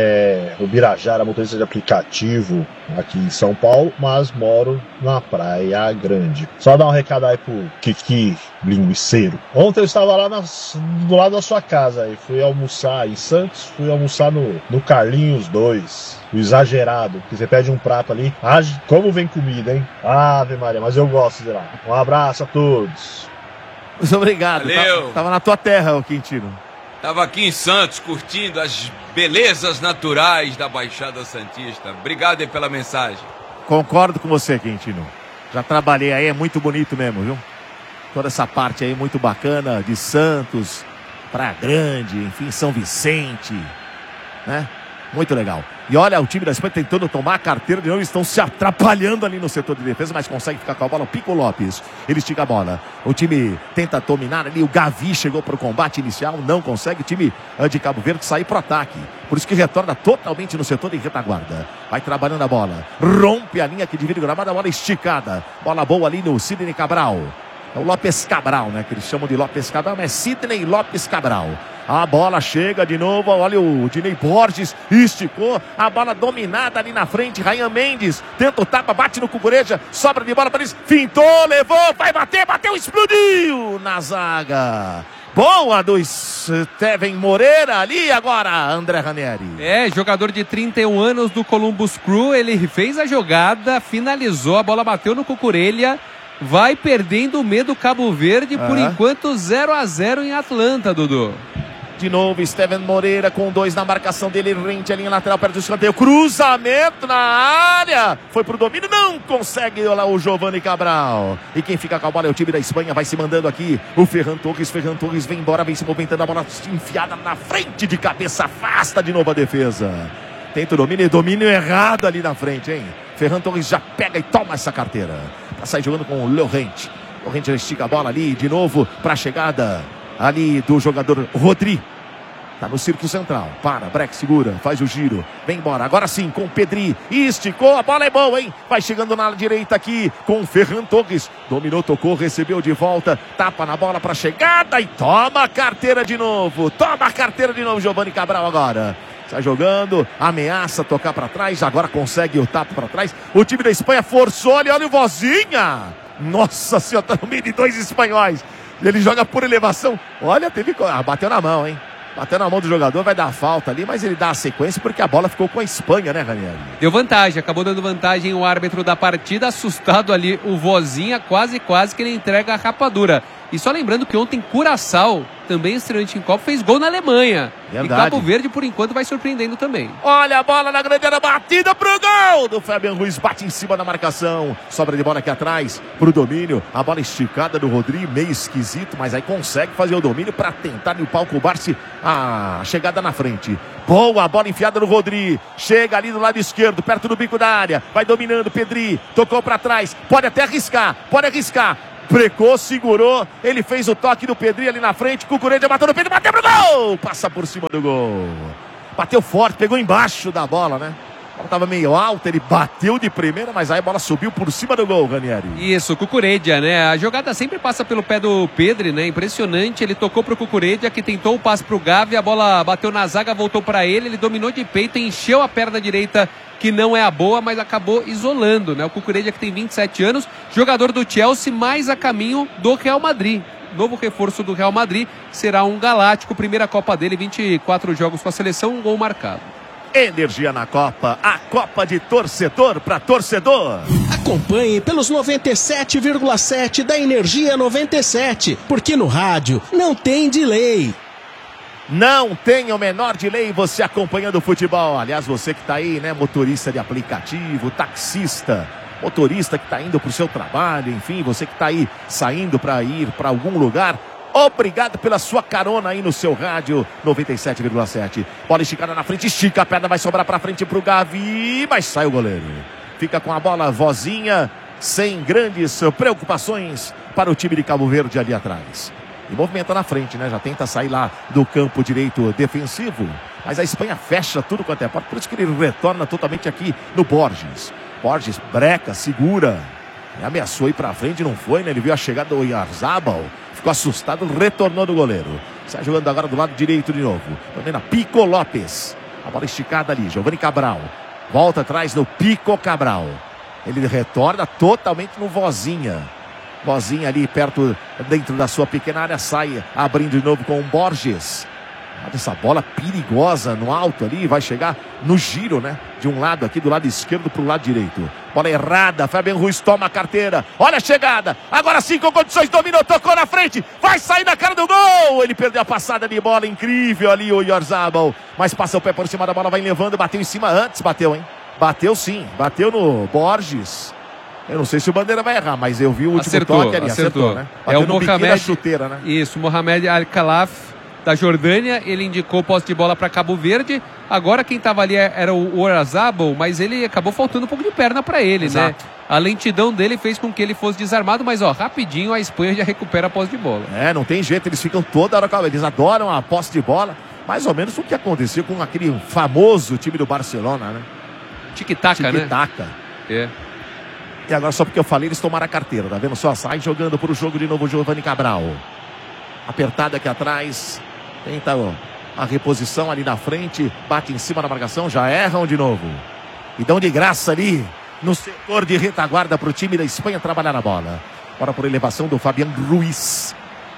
É, o Birajara, motorista de aplicativo aqui em São Paulo, mas moro na Praia Grande. Só dar um recado aí pro Kiki Linguiceiro. Ontem eu estava lá nas, do lado da sua casa aí, fui almoçar em Santos, fui almoçar no, no Carlinhos dois, o exagerado, porque você pede um prato ali, ah, como vem comida, hein? Ave Maria, mas eu gosto de lá. Um abraço a todos. Muito obrigado. Valeu. Tava, tava na tua terra, o Quintino. Tava aqui em Santos, curtindo as belezas naturais da Baixada Santista. Obrigado aí pela mensagem. Concordo com você, Quintino. Já trabalhei aí, é muito bonito mesmo, viu? Toda essa parte aí muito bacana de Santos, Praia Grande, enfim, São Vicente, né? Muito legal. E olha, o time da Espanha tentando tomar a carteira de novo, estão se atrapalhando ali no setor de defesa, mas consegue ficar com a bola. O Pico Lopes, ele estica a bola. O time tenta dominar ali, o Gavi chegou para o combate inicial, não consegue. O time de Cabo Verde sair para o ataque. Por isso que retorna totalmente no setor de retaguarda. Vai trabalhando a bola, rompe a linha que divide o gramado, a bola esticada. Bola boa ali no Sidney Cabral. É o Lopes Cabral, né? Que eles chamam de Lopes Cabral, mas é Sidney Lopes Cabral. A bola chega de novo, olha o Dinei Borges, esticou, a bola dominada ali na frente, Ryan Mendes, tenta o tapa, bate no Cucureja, sobra de bola para eles, fintou, levou, vai bater, bateu, explodiu na zaga. Boa do Steven Moreira ali agora, André Ranieri. É, jogador de trinta e um anos do Columbus Crew, ele fez a jogada, finalizou, a bola bateu no Cucurella, vai perdendo o medo Cabo Verde, por Aham. enquanto zero a zero em Atlanta, Dudu. De novo, Steven Moreira com dois na marcação dele, rente a linha lateral, perto do escanteio, cruzamento na área, foi pro domínio, não consegue lá o Giovanni Cabral. E quem fica com a bola é o time da Espanha, vai se mandando aqui, o Ferran Torres, Ferran Torres vem embora, vem se movimentando, a bola enfiada na frente de cabeça, afasta de novo a defesa. Tenta o domínio, domínio errado ali na frente, hein? Ferran Torres já pega e toma essa carteira. Pra sair jogando com o Llorente. Llorente estica a bola ali, de novo, pra chegada ali do jogador Rodri. Tá no círculo central. Para, Breck segura, faz o giro. Vem embora. Agora sim, com o Pedri. Esticou, a bola é boa, hein? Vai chegando na direita aqui com o Ferran Torres. Dominou, tocou, recebeu de volta. Tapa na bola pra chegada e toma a carteira de novo. Toma a carteira de novo, Giovanni Cabral agora. Sai jogando, ameaça tocar para trás, agora consegue o tapa para trás. O time da Espanha forçou, olha, olha o Vozinha. Nossa senhora, tá no meio de dois espanhóis. Ele joga por elevação. Olha, teve. Ah, bateu na mão, hein? Bateu na mão do jogador, vai dar falta ali, mas ele dá a sequência porque a bola ficou com a Espanha, né, Ranieri? Deu vantagem, acabou dando vantagem o árbitro da partida, assustado ali o Vozinha, quase, quase que ele entrega a rapadura. E só lembrando que ontem Curaçao também estreante em Copa, fez gol na Alemanha. Verdade. E Cabo Verde, por enquanto, vai surpreendendo também. Olha a bola na grande área, batida pro gol do Fabian Ruiz, bate em cima da marcação, sobra de bola aqui atrás pro domínio, a bola esticada do Rodrigo, meio esquisito, mas aí consegue fazer o domínio para tentar limpar o Kubarsi, a chegada na frente. Boa bola enfiada no Rodrigo, chega ali do lado esquerdo, perto do bico da área, vai dominando, Pedri, tocou para trás, pode até arriscar, pode arriscar. Brecou, segurou, ele fez o toque do Pedri ali na frente, Cucurella bateu no Pedri, bateu pro gol! Passa por cima do gol. Bateu forte, pegou embaixo da bola, né? A bola tava meio alta, ele bateu de primeira, mas aí a bola subiu por cima do gol, Ranieri. Isso, Cucurella, né? A jogada sempre passa pelo pé do Pedri, né? Impressionante, ele tocou pro Cucurella, que tentou o passe pro Gavi, a bola bateu na zaga, voltou para ele, ele dominou de peito, encheu a perna direita, que não é a boa, mas acabou isolando, né? O Cucurella, que tem vinte e sete anos, jogador do Chelsea, mais a caminho do Real Madrid. Novo reforço do Real Madrid, será um galáctico, primeira Copa dele, vinte e quatro jogos com a seleção, um gol marcado. Energia na Copa, a Copa de torcedor para torcedor. Acompanhe pelos noventa e sete vírgula sete da Energia noventa e sete, porque no rádio não tem delay. Não tem o menor delay você acompanhando o futebol. Aliás, você que está aí, né, motorista de aplicativo, taxista, motorista que está indo para o seu trabalho, enfim, você que está aí saindo para ir para algum lugar, obrigado pela sua carona aí no seu rádio noventa e sete vírgula sete. Bola esticada na frente, estica a perna, vai sobrar para frente para o Gavi, mas sai o goleiro. Fica com a bola vozinha, sem grandes preocupações para o time de Cabo Verde ali atrás. E movimenta na frente, né? Já tenta sair lá do campo direito defensivo. Mas a Espanha fecha tudo quanto é porta. Por isso que ele retorna totalmente aqui no Borges. Borges breca, segura. E ameaçou ir pra frente, não foi, né? Ele viu a chegada do Oyarzabal. Ficou assustado, retornou do goleiro. Sai jogando agora do lado direito de novo. Também na Pico Lopes. A bola esticada ali, Giovani Cabral. Volta atrás no Pico Cabral. Ele retorna totalmente no Vozinha. Vozinha ali perto, dentro da sua pequena área, sai abrindo de novo com o Borges. Olha essa bola perigosa no alto ali, vai chegar no giro, né? De um lado aqui, do lado esquerdo para o lado direito. Bola errada, Fabian Ruiz toma a carteira. Olha a chegada, agora sim com condições, dominou, tocou na frente, vai sair na cara do gol. Ele perdeu a passada de bola, incrível ali o Oyarzabal. Mas passa o pé por cima da bola, vai levando, bateu em cima antes, bateu, hein? Bateu sim, bateu no Borges. Eu não sei se o Bandeira vai errar, mas eu vi o último acertou, toque ali, acertou, acertou né? Bateu é o Mohamed, chuteira, né? Isso, Mohamed Al-Khalaf da Jordânia, ele indicou posse de bola para Cabo Verde. Agora quem estava ali era o Oyarzabal, mas ele acabou faltando um pouco de perna para ele, Exato. né? A lentidão dele fez com que ele fosse desarmado, mas ó, rapidinho a Espanha já recupera a posse de bola. É, não tem jeito, eles ficam toda hora com a... Eles adoram a posse de bola, mais ou menos o que aconteceu com aquele famoso time do Barcelona, né? Tic-tac, né? Tic-tac. É. E agora só porque eu falei, eles tomaram a carteira, tá vendo só? Sai jogando para o jogo de novo o Giovani Cabral. Apertado aqui atrás. Tenta ó, a reposição ali na frente. Bate em cima da marcação, já erram de novo. E dão de graça ali no setor de retaguarda para o time da Espanha trabalhar na bola. Bora por elevação do Fabian Ruiz.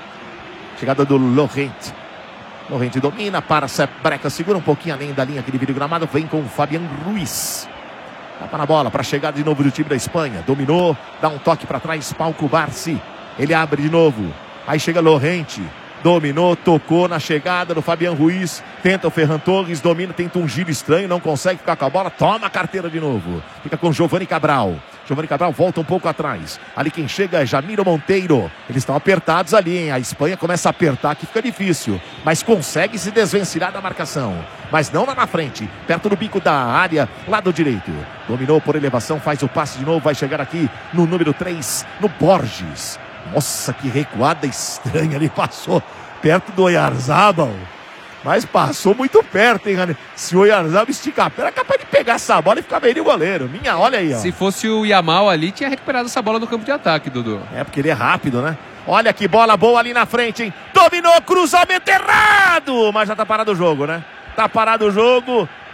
Chegada do Llorente. Llorente domina, para, breca, segura um pouquinho além da linha aqui de vídeo gramado. Vem com o Fabian Ruiz. Tapa na bola para a chegada de novo do time da Espanha. Dominou, dá um toque para trás, Pau Kubarsi. Ele abre de novo. Aí chega Llorente. Dominou, tocou na chegada do Fabian Ruiz. Tenta o Ferran Torres, domina, tenta um giro estranho, não consegue ficar com a bola. Toma a carteira de novo. Fica com Giovani Cabral. Giovani Cabral volta um pouco atrás. Ali quem chega é Jamiro Monteiro. Eles estão apertados ali, hein? A Espanha começa a apertar, que fica difícil. Mas consegue se desvencilhar da marcação. Mas não lá na frente, perto do bico da área, lado direito. Dominou por elevação, faz o passe de novo. Vai chegar aqui no número três, no Borges. Nossa, que recuada estranha. Ele passou perto do Oyarzabal. Mas passou muito perto, hein, Rani? Se o Oyarzabal esticar a perna, é capaz de pegar essa bola e ficar meio goleiro. Minha, olha aí, ó. Se fosse o Yamal ali, tinha recuperado essa bola no campo de ataque, Dudu. É, porque ele é rápido, né? Olha que bola boa ali na frente, hein? Dominou, cruzamento errado! Mas já tá parado o jogo, né? Tá parado o jogo.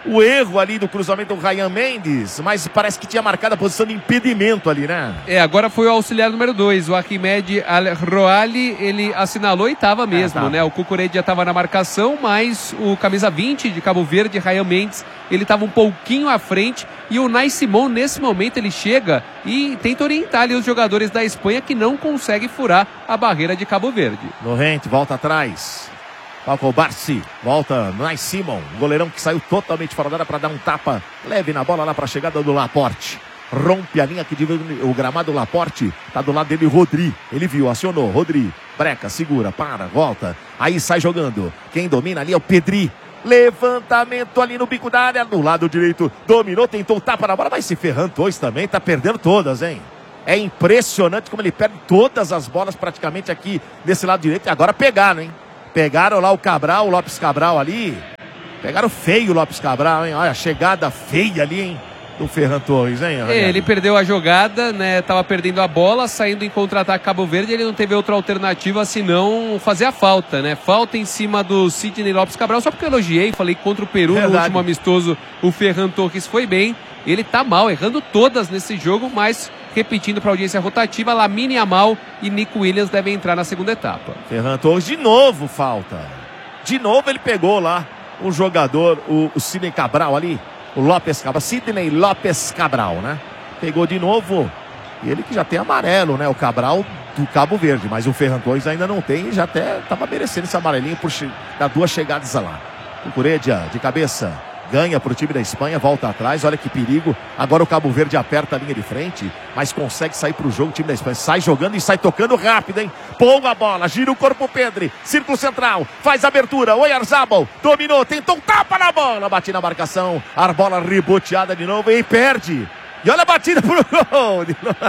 o erro ali do cruzamento do Ryan Mendes, mas parece que tinha marcado a posição de impedimento ali, né? É, agora foi o auxiliar número dois, o Ahmed Al-Roali, ele assinalou e estava mesmo, é, tá. né? O Cucurella já estava na marcação, mas o camisa vinte de Cabo Verde, Ryan Mendes, ele estava um pouquinho à frente e o Unai Simon, nesse momento, ele chega e tenta orientar ali os jogadores da Espanha que não conseguem furar a barreira de Cabo Verde. Lorente volta atrás. Paulo Barsi, volta, Unai Simon, goleirão que saiu totalmente fora da área para dar um tapa leve na bola lá para a chegada do Laporte. Rompe a linha que divide o gramado. Laporte, tá do lado dele Rodri, ele viu, acionou, Rodri, breca, segura, para, volta, aí sai jogando, quem domina ali é o Pedri. Levantamento ali no bico da área, do lado direito, dominou, tentou tapa na bola, mas se ferrando hoje também, tá perdendo todas, hein? É impressionante como ele perde todas as bolas praticamente aqui desse lado direito, e agora pegaram, hein? Pegaram lá o Cabral, o Lopes Cabral ali. Pegaram feio o Lopes Cabral, hein? Olha a chegada feia ali, hein? Do Ferran Torres, hein? É, ele perdeu a jogada, né? Tava perdendo a bola, saindo em contra-ataque Cabo Verde. Ele não teve outra alternativa senão fazer a falta, né? Falta em cima do Sidney Lopes Cabral. Só porque eu elogiei, falei contra o Peru Verdade. no último amistoso. O Ferran Torres foi bem. Ele tá mal, errando todas nesse jogo, mas repetindo para a audiência rotativa, Lamine Yamal e Nico Williams devem entrar na segunda etapa. Ferran Torres de novo falta. De novo ele pegou lá o jogador, o, o Sidney Cabral ali, o Lopes Cabral, Sidney Lopes Cabral, né? Pegou de novo, ele que já tem amarelo, né? O Cabral do Cabo Verde, mas o Ferran Torres ainda não tem e já até estava merecendo esse amarelinho por dar duas chegadas lá. Cucurella de cabeça. Ganha para o time da Espanha, volta atrás, olha que perigo. Agora o Cabo Verde aperta a linha de frente, mas consegue sair para o jogo. O time da Espanha sai jogando e sai tocando rápido, hein? Boa bola, gira o corpo Pedri, círculo central, faz abertura. Oyarzabal, dominou, tentou um tapa na bola, bate na marcação, a bola reboteada de novo e perde. E olha a batida pro gol.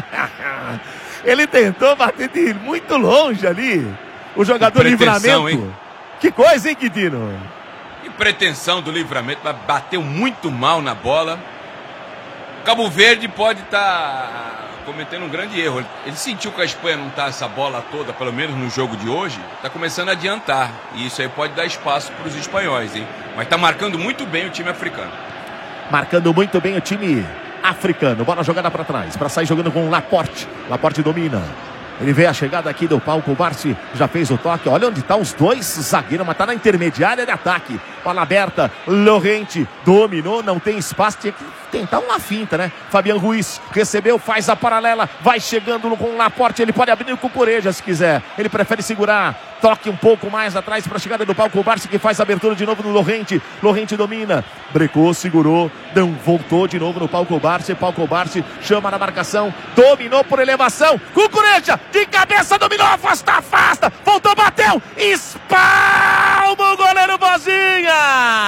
Ele tentou bater de muito longe ali. O jogador Livramento. Hein? Que coisa, hein, Quintino? Pretensão do Livramento, mas bateu muito mal na bola. Cabo Verde pode estar tá cometendo um grande erro. Ele sentiu que a Espanha não está essa bola toda, pelo menos no jogo de hoje, está começando a adiantar. E isso aí pode dar espaço para os espanhóis, hein? Mas está marcando muito bem o time africano. Marcando muito bem o time africano. Bola jogada para trás, para sair jogando com o Laporte. Laporte domina. Ele vê a chegada aqui do Paulo Barsi, já fez o toque. Olha onde estão os dois zagueiros, mas está na intermediária de ataque. Bola aberta, Lorente dominou, não tem espaço, tinha que tentar uma finta, né? Fabian Ruiz recebeu, faz a paralela, vai chegando com o Laporte, ele pode abrir o Cucurella se quiser. Ele prefere segurar, toque um pouco mais atrás para a chegada do Paulo Barsi, que faz a abertura de novo no Lorente. Lorente domina, brecou, segurou, não, voltou de novo no Paulo Barsi. Paulo Barsi chama na marcação, dominou por elevação, Cucurella de cabeça, dominou, afasta, afasta, voltou, bateu, espalma o goleiro Bozinha.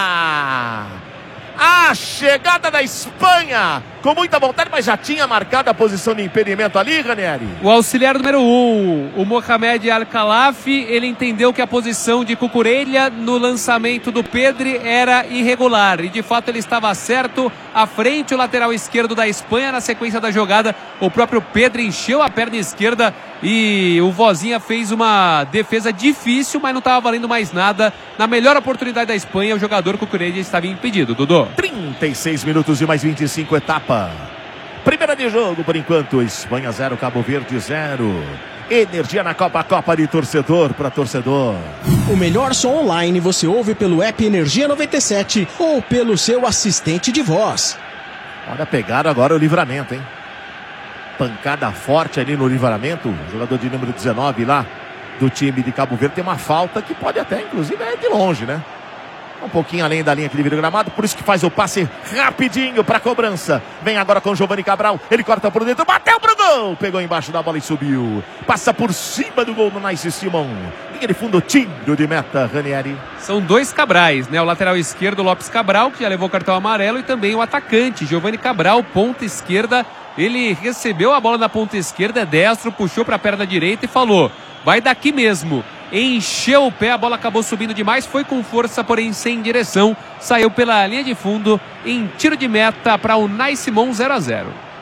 A chegada da Espanha com muita vontade, mas já tinha marcado a posição de impedimento ali, Ranieri. O auxiliar número um, o Mohamed Al-Khalafi, ele entendeu que a posição de Cucurella no lançamento do Pedri era irregular e de fato ele estava certo. À frente, o lateral esquerdo da Espanha, na sequência da jogada, o próprio Pedri encheu a perna esquerda e o Vozinha fez uma defesa difícil, mas não estava valendo mais nada. Na melhor oportunidade da Espanha, o jogador Cucurella estava impedido, Dodô. trinta e seis minutos e mais vinte e cinco, etapa. Primeira de jogo por enquanto, Espanha zero, Cabo Verde zero. Energia na Copa, Copa de torcedor para torcedor. O melhor som online você ouve pelo app Energia noventa e sete ou pelo seu assistente de voz. Olha, pegaram agora o Livramento, hein? Pancada forte ali no Livramento. O jogador de número dezenove lá do time de Cabo Verde tem uma falta que pode até, inclusive, é de longe, né? Um pouquinho além da linha que divide o gramado, por isso que faz o passe rapidinho para a cobrança. Vem agora com o Giovanni Cabral, ele corta por dentro, bateu pro gol, pegou embaixo da bola e subiu. Passa por cima do gol no Nice Simon. Linha de fundo, tiro de meta, Ranieri. São dois Cabrais, né? O lateral esquerdo, Lopes Cabral, que já levou o cartão amarelo, e também o atacante, Giovanni Cabral, ponta esquerda. Ele recebeu a bola na ponta esquerda, é destro, puxou para a perna direita e falou: vai daqui mesmo. Encheu o pé, a bola acabou subindo demais, foi com força, porém sem direção, saiu pela linha de fundo em tiro de meta para o Unai Simon. Zero a zero.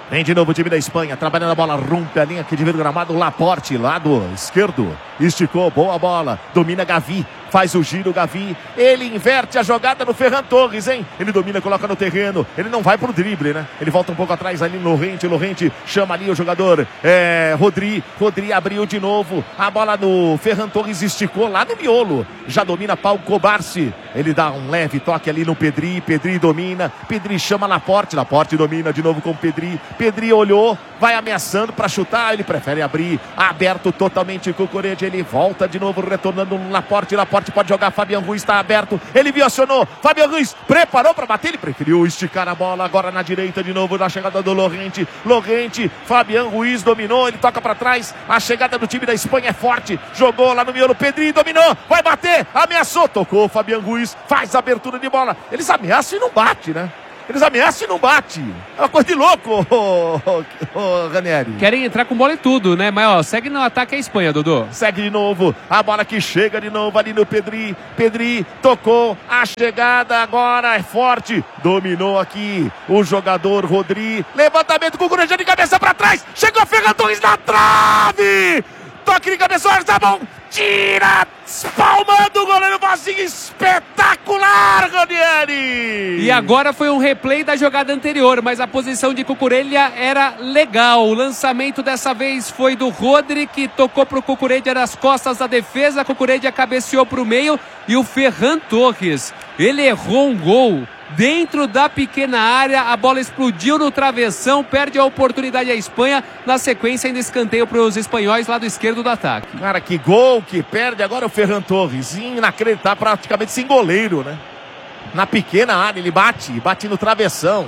Vem de novo o time da Espanha, trabalhando a bola, rompe a linha aqui de meio do gramado, Laporte, lado esquerdo, esticou, boa bola, domina Gavi, faz o giro Gavi, ele inverte a jogada no Ferran Torres, hein? Ele domina, coloca no terreno, ele não vai pro drible, né? Ele volta um pouco atrás ali no Lorente, Lorente chama ali o jogador, é, Rodri, Rodri abriu de novo, a bola no Ferran Torres esticou lá no miolo, já domina Pau Cobarci, ele dá um leve toque ali no Pedri, Pedri domina, Pedri chama Laporte, Laporte domina de novo com o Pedri, Pedri olhou, vai ameaçando para chutar, ele prefere abrir, aberto totalmente com o Cucurella, ele volta de novo, retornando no Laporte, Laporte pode jogar, Fabian Ruiz está aberto, ele viu, acionou, Fabian Ruiz preparou para bater, ele preferiu esticar a bola, agora na direita de novo, na chegada do Lorente, Lorente, Fabian Ruiz dominou, ele toca para trás, a chegada do time da Espanha é forte, jogou lá no miolo, Pedri dominou, vai bater, ameaçou, tocou, Fabian Ruiz, faz a abertura de bola, eles ameaçam e não bate, né? Eles ameaçam e não bate. É uma coisa de louco, ô, ô, ô, Ranieri. Querem entrar com bola e tudo, né? Mas, ó, segue no ataque a Espanha, Dodô. Segue de novo. A bola que chega de novo ali no Pedri. Pedri tocou. A chegada agora é forte. Dominou aqui o jogador Rodri. Levantamento com o Cucurella de cabeça pra trás. Chegou Ferran Torres na trave. Toque de cabeça, tá bom. Tira, espalmando o goleiro Vazinho, espetacular, Ranieri! E agora foi um replay da jogada anterior, mas a posição de Cucurella era legal. O lançamento dessa vez foi do Rodri, que tocou pro Cucurella nas costas da defesa, Cucurella cabeceou pro meio e o Ferran Torres, ele errou um gol dentro da pequena área, a bola explodiu no travessão, perde a oportunidade a Espanha, na sequência ainda escanteio para os espanhóis lado esquerdo do ataque. Cara, que gol que perde agora o Ferran Torres, inacreditável, praticamente sem goleiro, né? Na pequena área ele bate, bate no travessão,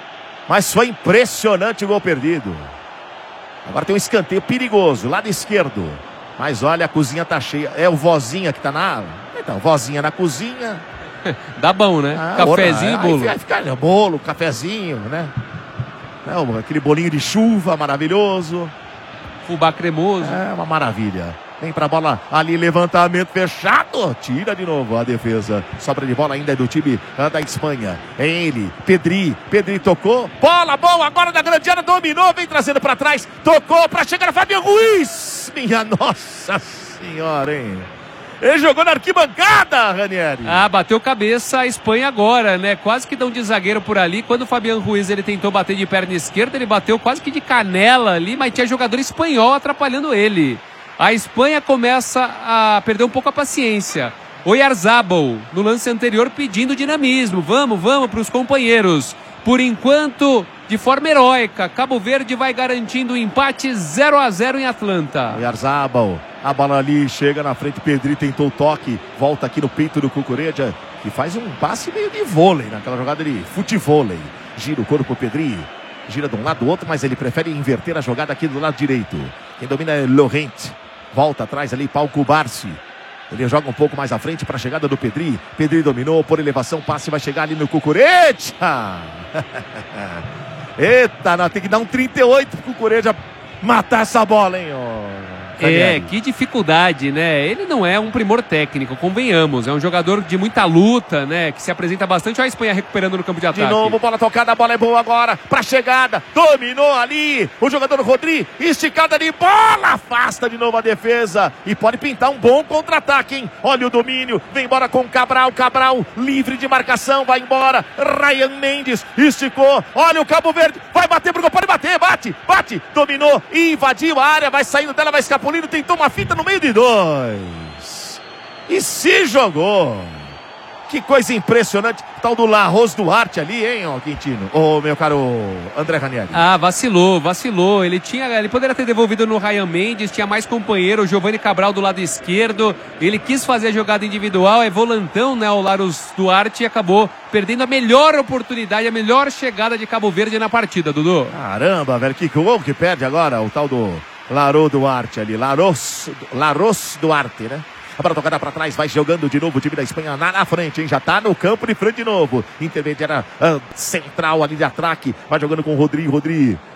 mas foi impressionante o gol perdido. Agora tem um escanteio perigoso, lado esquerdo, mas olha, a cozinha tá cheia, é o Vozinha que tá na... Então, Vozinha na cozinha... Dá bom, né? Ah, cafezinho e bolo. Vai ficar bolo, cafezinho, né? Não, aquele bolinho de chuva maravilhoso. Fubá cremoso. É uma maravilha. Vem pra bola ali, levantamento fechado. Tira de novo a defesa. Sobra de bola ainda é do time da Espanha. É ele, Pedri. Pedri tocou. Bola boa agora da grande área. Dominou, vem trazendo pra trás. Tocou pra chegar a Fabian Ruiz. Minha nossa senhora, hein? Ele jogou na arquibancada, Ranieri. Ah, bateu cabeça a Espanha agora, né? Quase que dá um de zagueiro por ali. Quando o Fabian Ruiz ele tentou bater de perna esquerda, ele bateu quase que de canela ali, mas tinha jogador espanhol atrapalhando ele. A Espanha começa a perder um pouco a paciência. Oyarzabal, no lance anterior, pedindo dinamismo. Vamos, vamos para os companheiros. Por enquanto, de forma heróica, Cabo Verde vai garantindo o empate zero a zero em Atlanta. Oyarzabal, a bola ali, chega na frente, Pedri tentou o toque, volta aqui no peito do Cucurella, que faz um passe meio de vôlei, naquela jogada de futevôlei. Gira o corpo, Pedri, gira de um lado do outro, mas ele prefere inverter a jogada aqui do lado direito. Quem domina é Lorente, volta atrás ali, Pau Cobarci. Ele joga um pouco mais à frente para a chegada do Pedri. Pedri dominou por elevação, passe vai chegar ali no Cucurella. Eita, não, tem que dar um trinta e oito pro Cucurella matar essa bola, hein? Oh. É, que dificuldade, né? Ele não é um primor técnico, convenhamos. É um jogador de muita luta, né? Que se apresenta bastante. Olha a Espanha recuperando no campo de ataque. De novo, bola tocada, a bola é boa agora. Pra chegada, dominou ali o jogador Rodri. Esticada de bola, afasta de novo a defesa. E pode pintar um bom contra-ataque, hein? Olha o domínio, vem embora com Cabral. Cabral, livre de marcação, vai embora. Ryan Mendes, esticou. Olha o Cabo Verde, vai bater pro gol, pode bater, bate, bate. Dominou, invadiu a área, vai saindo dela, vai escapar. Polino tentou uma fita no meio de dois. E se jogou. Que coisa impressionante. Tal do Larros Duarte ali, hein, ó, Quintino? Ô, meu caro André Ranieri. Ah, vacilou, vacilou. Ele tinha, ele poderia ter devolvido no Ryan Mendes, tinha mais companheiro, o Giovanni Cabral do lado esquerdo. Ele quis fazer a jogada individual, é volantão, né, o Larros Duarte, e acabou perdendo a melhor oportunidade, a melhor chegada de Cabo Verde na partida, Dudu. Caramba, velho, que gol que perde agora o tal do Larros Duarte ali, Larros, Larros Duarte, né? A bola tocada para trás, vai jogando de novo o time da Espanha na, na frente, hein? Já tá no campo de frente de novo. Intermediária uh, central ali de ataque, vai jogando com o Rodri, Rodri.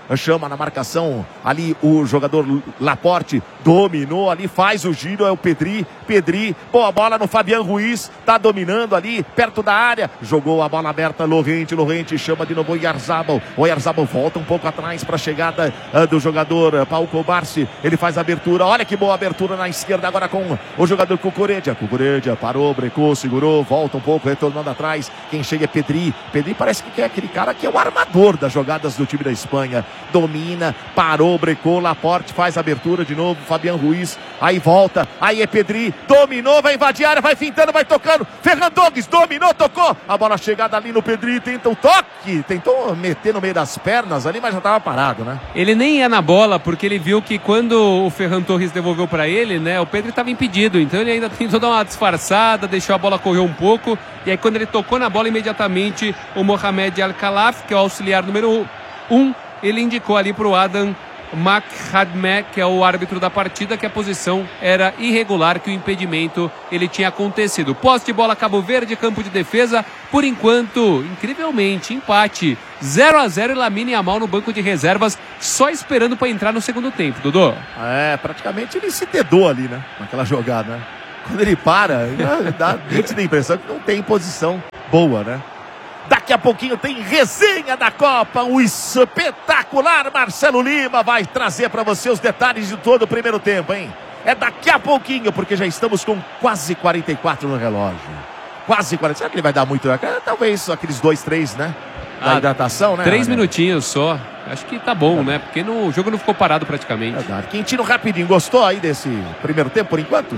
chama na marcação ali o jogador Laporte, dominou ali, faz o giro, é o Pedri, Pedri, boa bola no Fabian Ruiz, tá dominando ali, perto da área, jogou a bola aberta, Lorente, Lorente chama de novo o Oyarzabal, o Oyarzabal volta um pouco atrás para a chegada uh, do jogador uh, Pau Kobarsi, ele faz a abertura, olha que boa abertura na esquerda agora com o jogador Cucuredia, Cucuredia parou, brecou, segurou, volta um pouco, retornando atrás, quem chega é Pedri, Pedri parece que é aquele cara que é o armador das jogadas do time da Espanha, domina, parou, brecou, Laporte faz a abertura de novo, Fabian Ruiz, aí volta, aí é Pedri, dominou, vai invadir a área, vai fintando, vai tocando, Ferran Torres, dominou, tocou, a bola chegada ali no Pedri, tenta o toque, tentou meter no meio das pernas ali, mas já estava parado, né? Ele nem ia na bola, porque ele viu que quando o Ferran Torres devolveu para ele, né, o Pedri estava impedido, então ele ainda tentou dar uma disfarçada, deixou a bola correr um pouco, e aí quando ele tocou na bola, imediatamente o Mohamed Al-Khalaf, que é o auxiliar número um, ele indicou ali para o Adam Makhadmeh, que é o árbitro da partida, que a posição era irregular, que o impedimento ele tinha acontecido. Posse de bola Cabo Verde, campo de defesa, por enquanto, incrivelmente, empate zero a zero e Lamine Yamal no banco de reservas, só esperando para entrar no segundo tempo, Dodô. É, praticamente ele se dedou ali, né, naquela jogada, né? Quando ele para, dá, dá a impressão que não tem posição boa, né? Daqui a pouquinho tem resenha da Copa, o espetacular Marcelo Lima vai trazer para você os detalhes de todo o primeiro tempo, hein? É daqui a pouquinho, porque já estamos com quase quarenta e quatro no relógio. Quase quarenta. Será que ele vai dar muito? Talvez aqueles dois, três, né? Da ah, hidratação, né? Três minutinhos só. Acho que tá bom, é. né? Porque no, o jogo não ficou parado praticamente. Verdade. Quintino, rapidinho, gostou aí desse primeiro tempo por enquanto?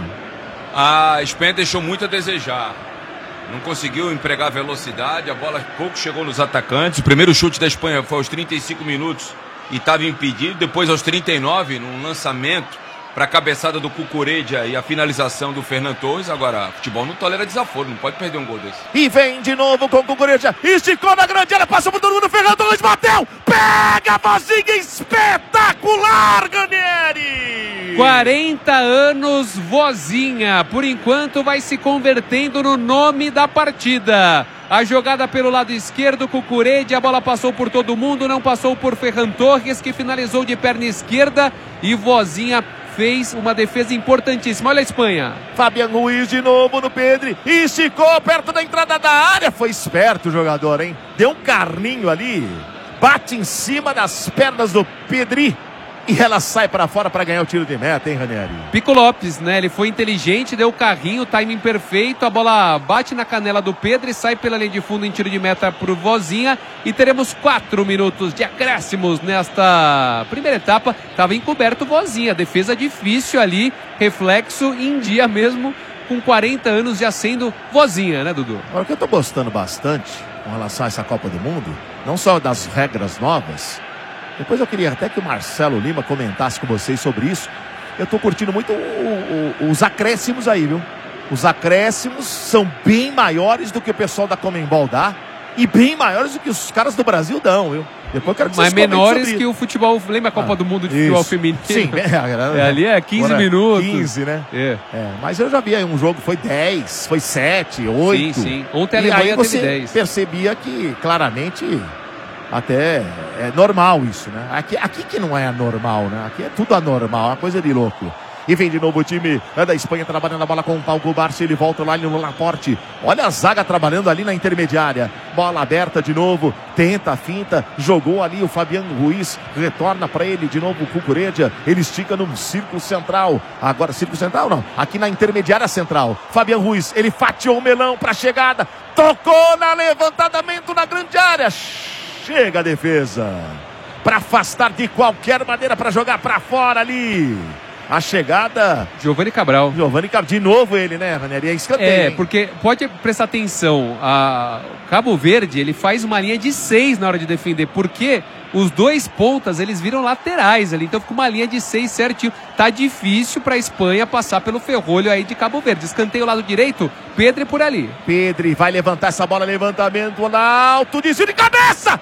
A Espanha deixou muito a desejar. Não conseguiu empregar velocidade, a bola pouco chegou nos atacantes. O primeiro chute da Espanha foi aos trinta e cinco minutos e estava impedido. Depois, aos trinta e nove, num lançamento para a cabeçada do Cucuredia e a finalização do Fernan Torres. Agora, futebol não tolera desaforo, não pode perder um gol desse. E vem de novo com o Cucuredia, esticou na grande área, passou por todo mundo, Fernan Torres bateu, pega a vozinha espetacular, Ganieri! quarenta anos, vozinha, por enquanto vai se convertendo no nome da partida. A jogada pelo lado esquerdo, Cucuredia, a bola passou por todo mundo, não passou por Ferran Torres, que finalizou de perna esquerda, e vozinha fez uma defesa importantíssima. Olha a Espanha. Fabian Ruiz de novo no Pedri, esticou perto da entrada da área, foi esperto o jogador, hein? Deu um carninho ali, bate em cima das pernas do Pedri. E ela sai para fora para ganhar o tiro de meta, hein, Ranieri? Pico Lopes, né? Ele foi inteligente, deu o carrinho, timing perfeito. A bola bate na canela do Pedro e sai pela linha de fundo em tiro de meta pro Vozinha. E teremos quatro minutos de acréscimos nesta primeira etapa. Tava encoberto o Vozinha. Defesa difícil ali, reflexo em dia mesmo, com quarenta anos já sendo Vozinha, né, Dudu? Agora, o que eu tô gostando bastante com relação a essa Copa do Mundo, não só das regras novas. Depois eu queria até que o Marcelo Lima comentasse com vocês sobre isso. Eu tô curtindo muito o, o, os acréscimos aí, viu? Os acréscimos são bem maiores do que o pessoal da Conmebol dá e bem maiores do que os caras do Brasil dão, viu? Depois eu quero que Mas vocês menores que o futebol. Lembra a Copa ah, do Mundo de futebol feminino? Sim, é, é, ali é quinze minutos. quinze, né? É. É, mas eu já vi aí um jogo, foi dez, foi sete, oito. Sim, sim. Ontem a Alemanha teve dez. Você percebia que claramente até é normal isso, né? Aqui, aqui que não é normal, né? Aqui é tudo anormal, uma coisa de louco. E vem de novo o time é da Espanha trabalhando a bola com o Pau Kobarsi, ele volta lá no Laporte. Olha a zaga trabalhando ali na intermediária. Bola aberta de novo, tenta a finta, jogou ali o Fabian Ruiz, retorna para ele de novo o Cucuredia, ele estica num círculo central. Agora, círculo central não, aqui na intermediária central. Fabian Ruiz, ele fatiou o melão para a chegada, tocou na levantamento na grande área. Chega a defesa para afastar de qualquer maneira, para jogar para fora ali. A chegada... Giovani Cabral. Giovani Cabral, de novo ele, né, Ranieri? É escanteio, É, hein? porque pode prestar atenção, a Cabo Verde, ele faz uma linha de seis na hora de defender, porque os dois pontas, eles viram laterais ali, então fica uma linha de seis certinho. Tá difícil pra Espanha passar pelo ferrolho aí de Cabo Verde. Escanteio lado direito, Pedri por ali. Pedri vai levantar essa bola, levantamento lá, alto, desvio de cabeça,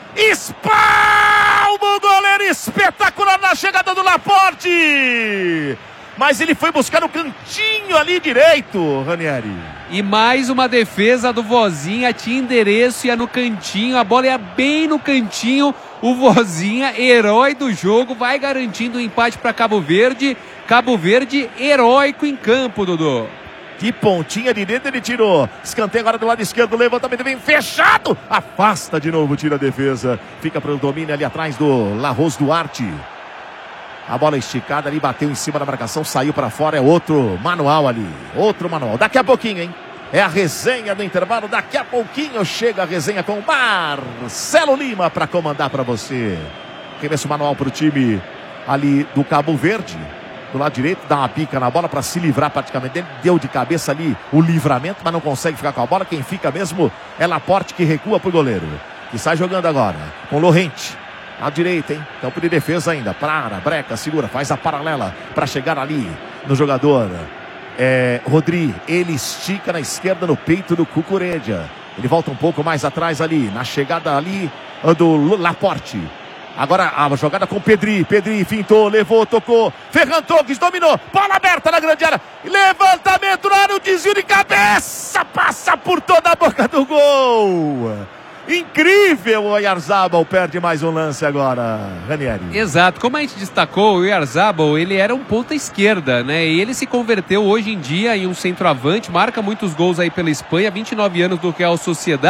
espalma o goleiro, espetacular na chegada do Laporte. mas ele foi buscar no cantinho ali direito, Ranieri. E mais uma defesa do Vozinha, tinha endereço, ia no cantinho, a bola ia bem no cantinho. O Vozinha, herói do jogo, vai garantindo o empate para Cabo Verde. Cabo Verde, heróico em campo, Dodô. Que pontinha de dentro ele tirou. Escanteio agora do lado esquerdo, levantamento vem fechado. Afasta de novo, tira a defesa. Fica para o domínio ali atrás do Larros Duarte. A bola esticada ali, bateu em cima da marcação, saiu para fora, é outro manual ali. Outro manual. Daqui a pouquinho, hein? É a resenha do intervalo. Daqui a pouquinho chega a resenha com Marcelo Lima para comandar para você. Começa o manual para o time ali do Cabo Verde. Do lado direito, dá uma pica na bola para se livrar praticamente dele. Deu de cabeça ali o livramento, mas não consegue ficar com a bola. Quem fica mesmo é Laporte, que recua pro goleiro. Que sai jogando agora com Lorente. À direita, hein? Campo de defesa ainda. Para, breca, segura, faz a paralela para chegar ali no jogador. É, Rodri, ele estica na esquerda no peito do Cucuredia. Ele volta um pouco mais atrás ali, na chegada ali do Laporte. Agora a jogada com Pedri, Pedri fintou, levou, tocou, Ferran Torres dominou, bola aberta na grande área, levantamento na área, o desvio de cabeça, passa por toda a boca do gol. Incrível, o Oyarzabal perde mais um lance agora, Ranieri. Exato, como a gente destacou, o Oyarzabal, ele era um ponta esquerda, né? E ele se converteu hoje em dia em um centroavante, marca muitos gols aí pela Espanha, vinte e nove anos do Real Sociedad.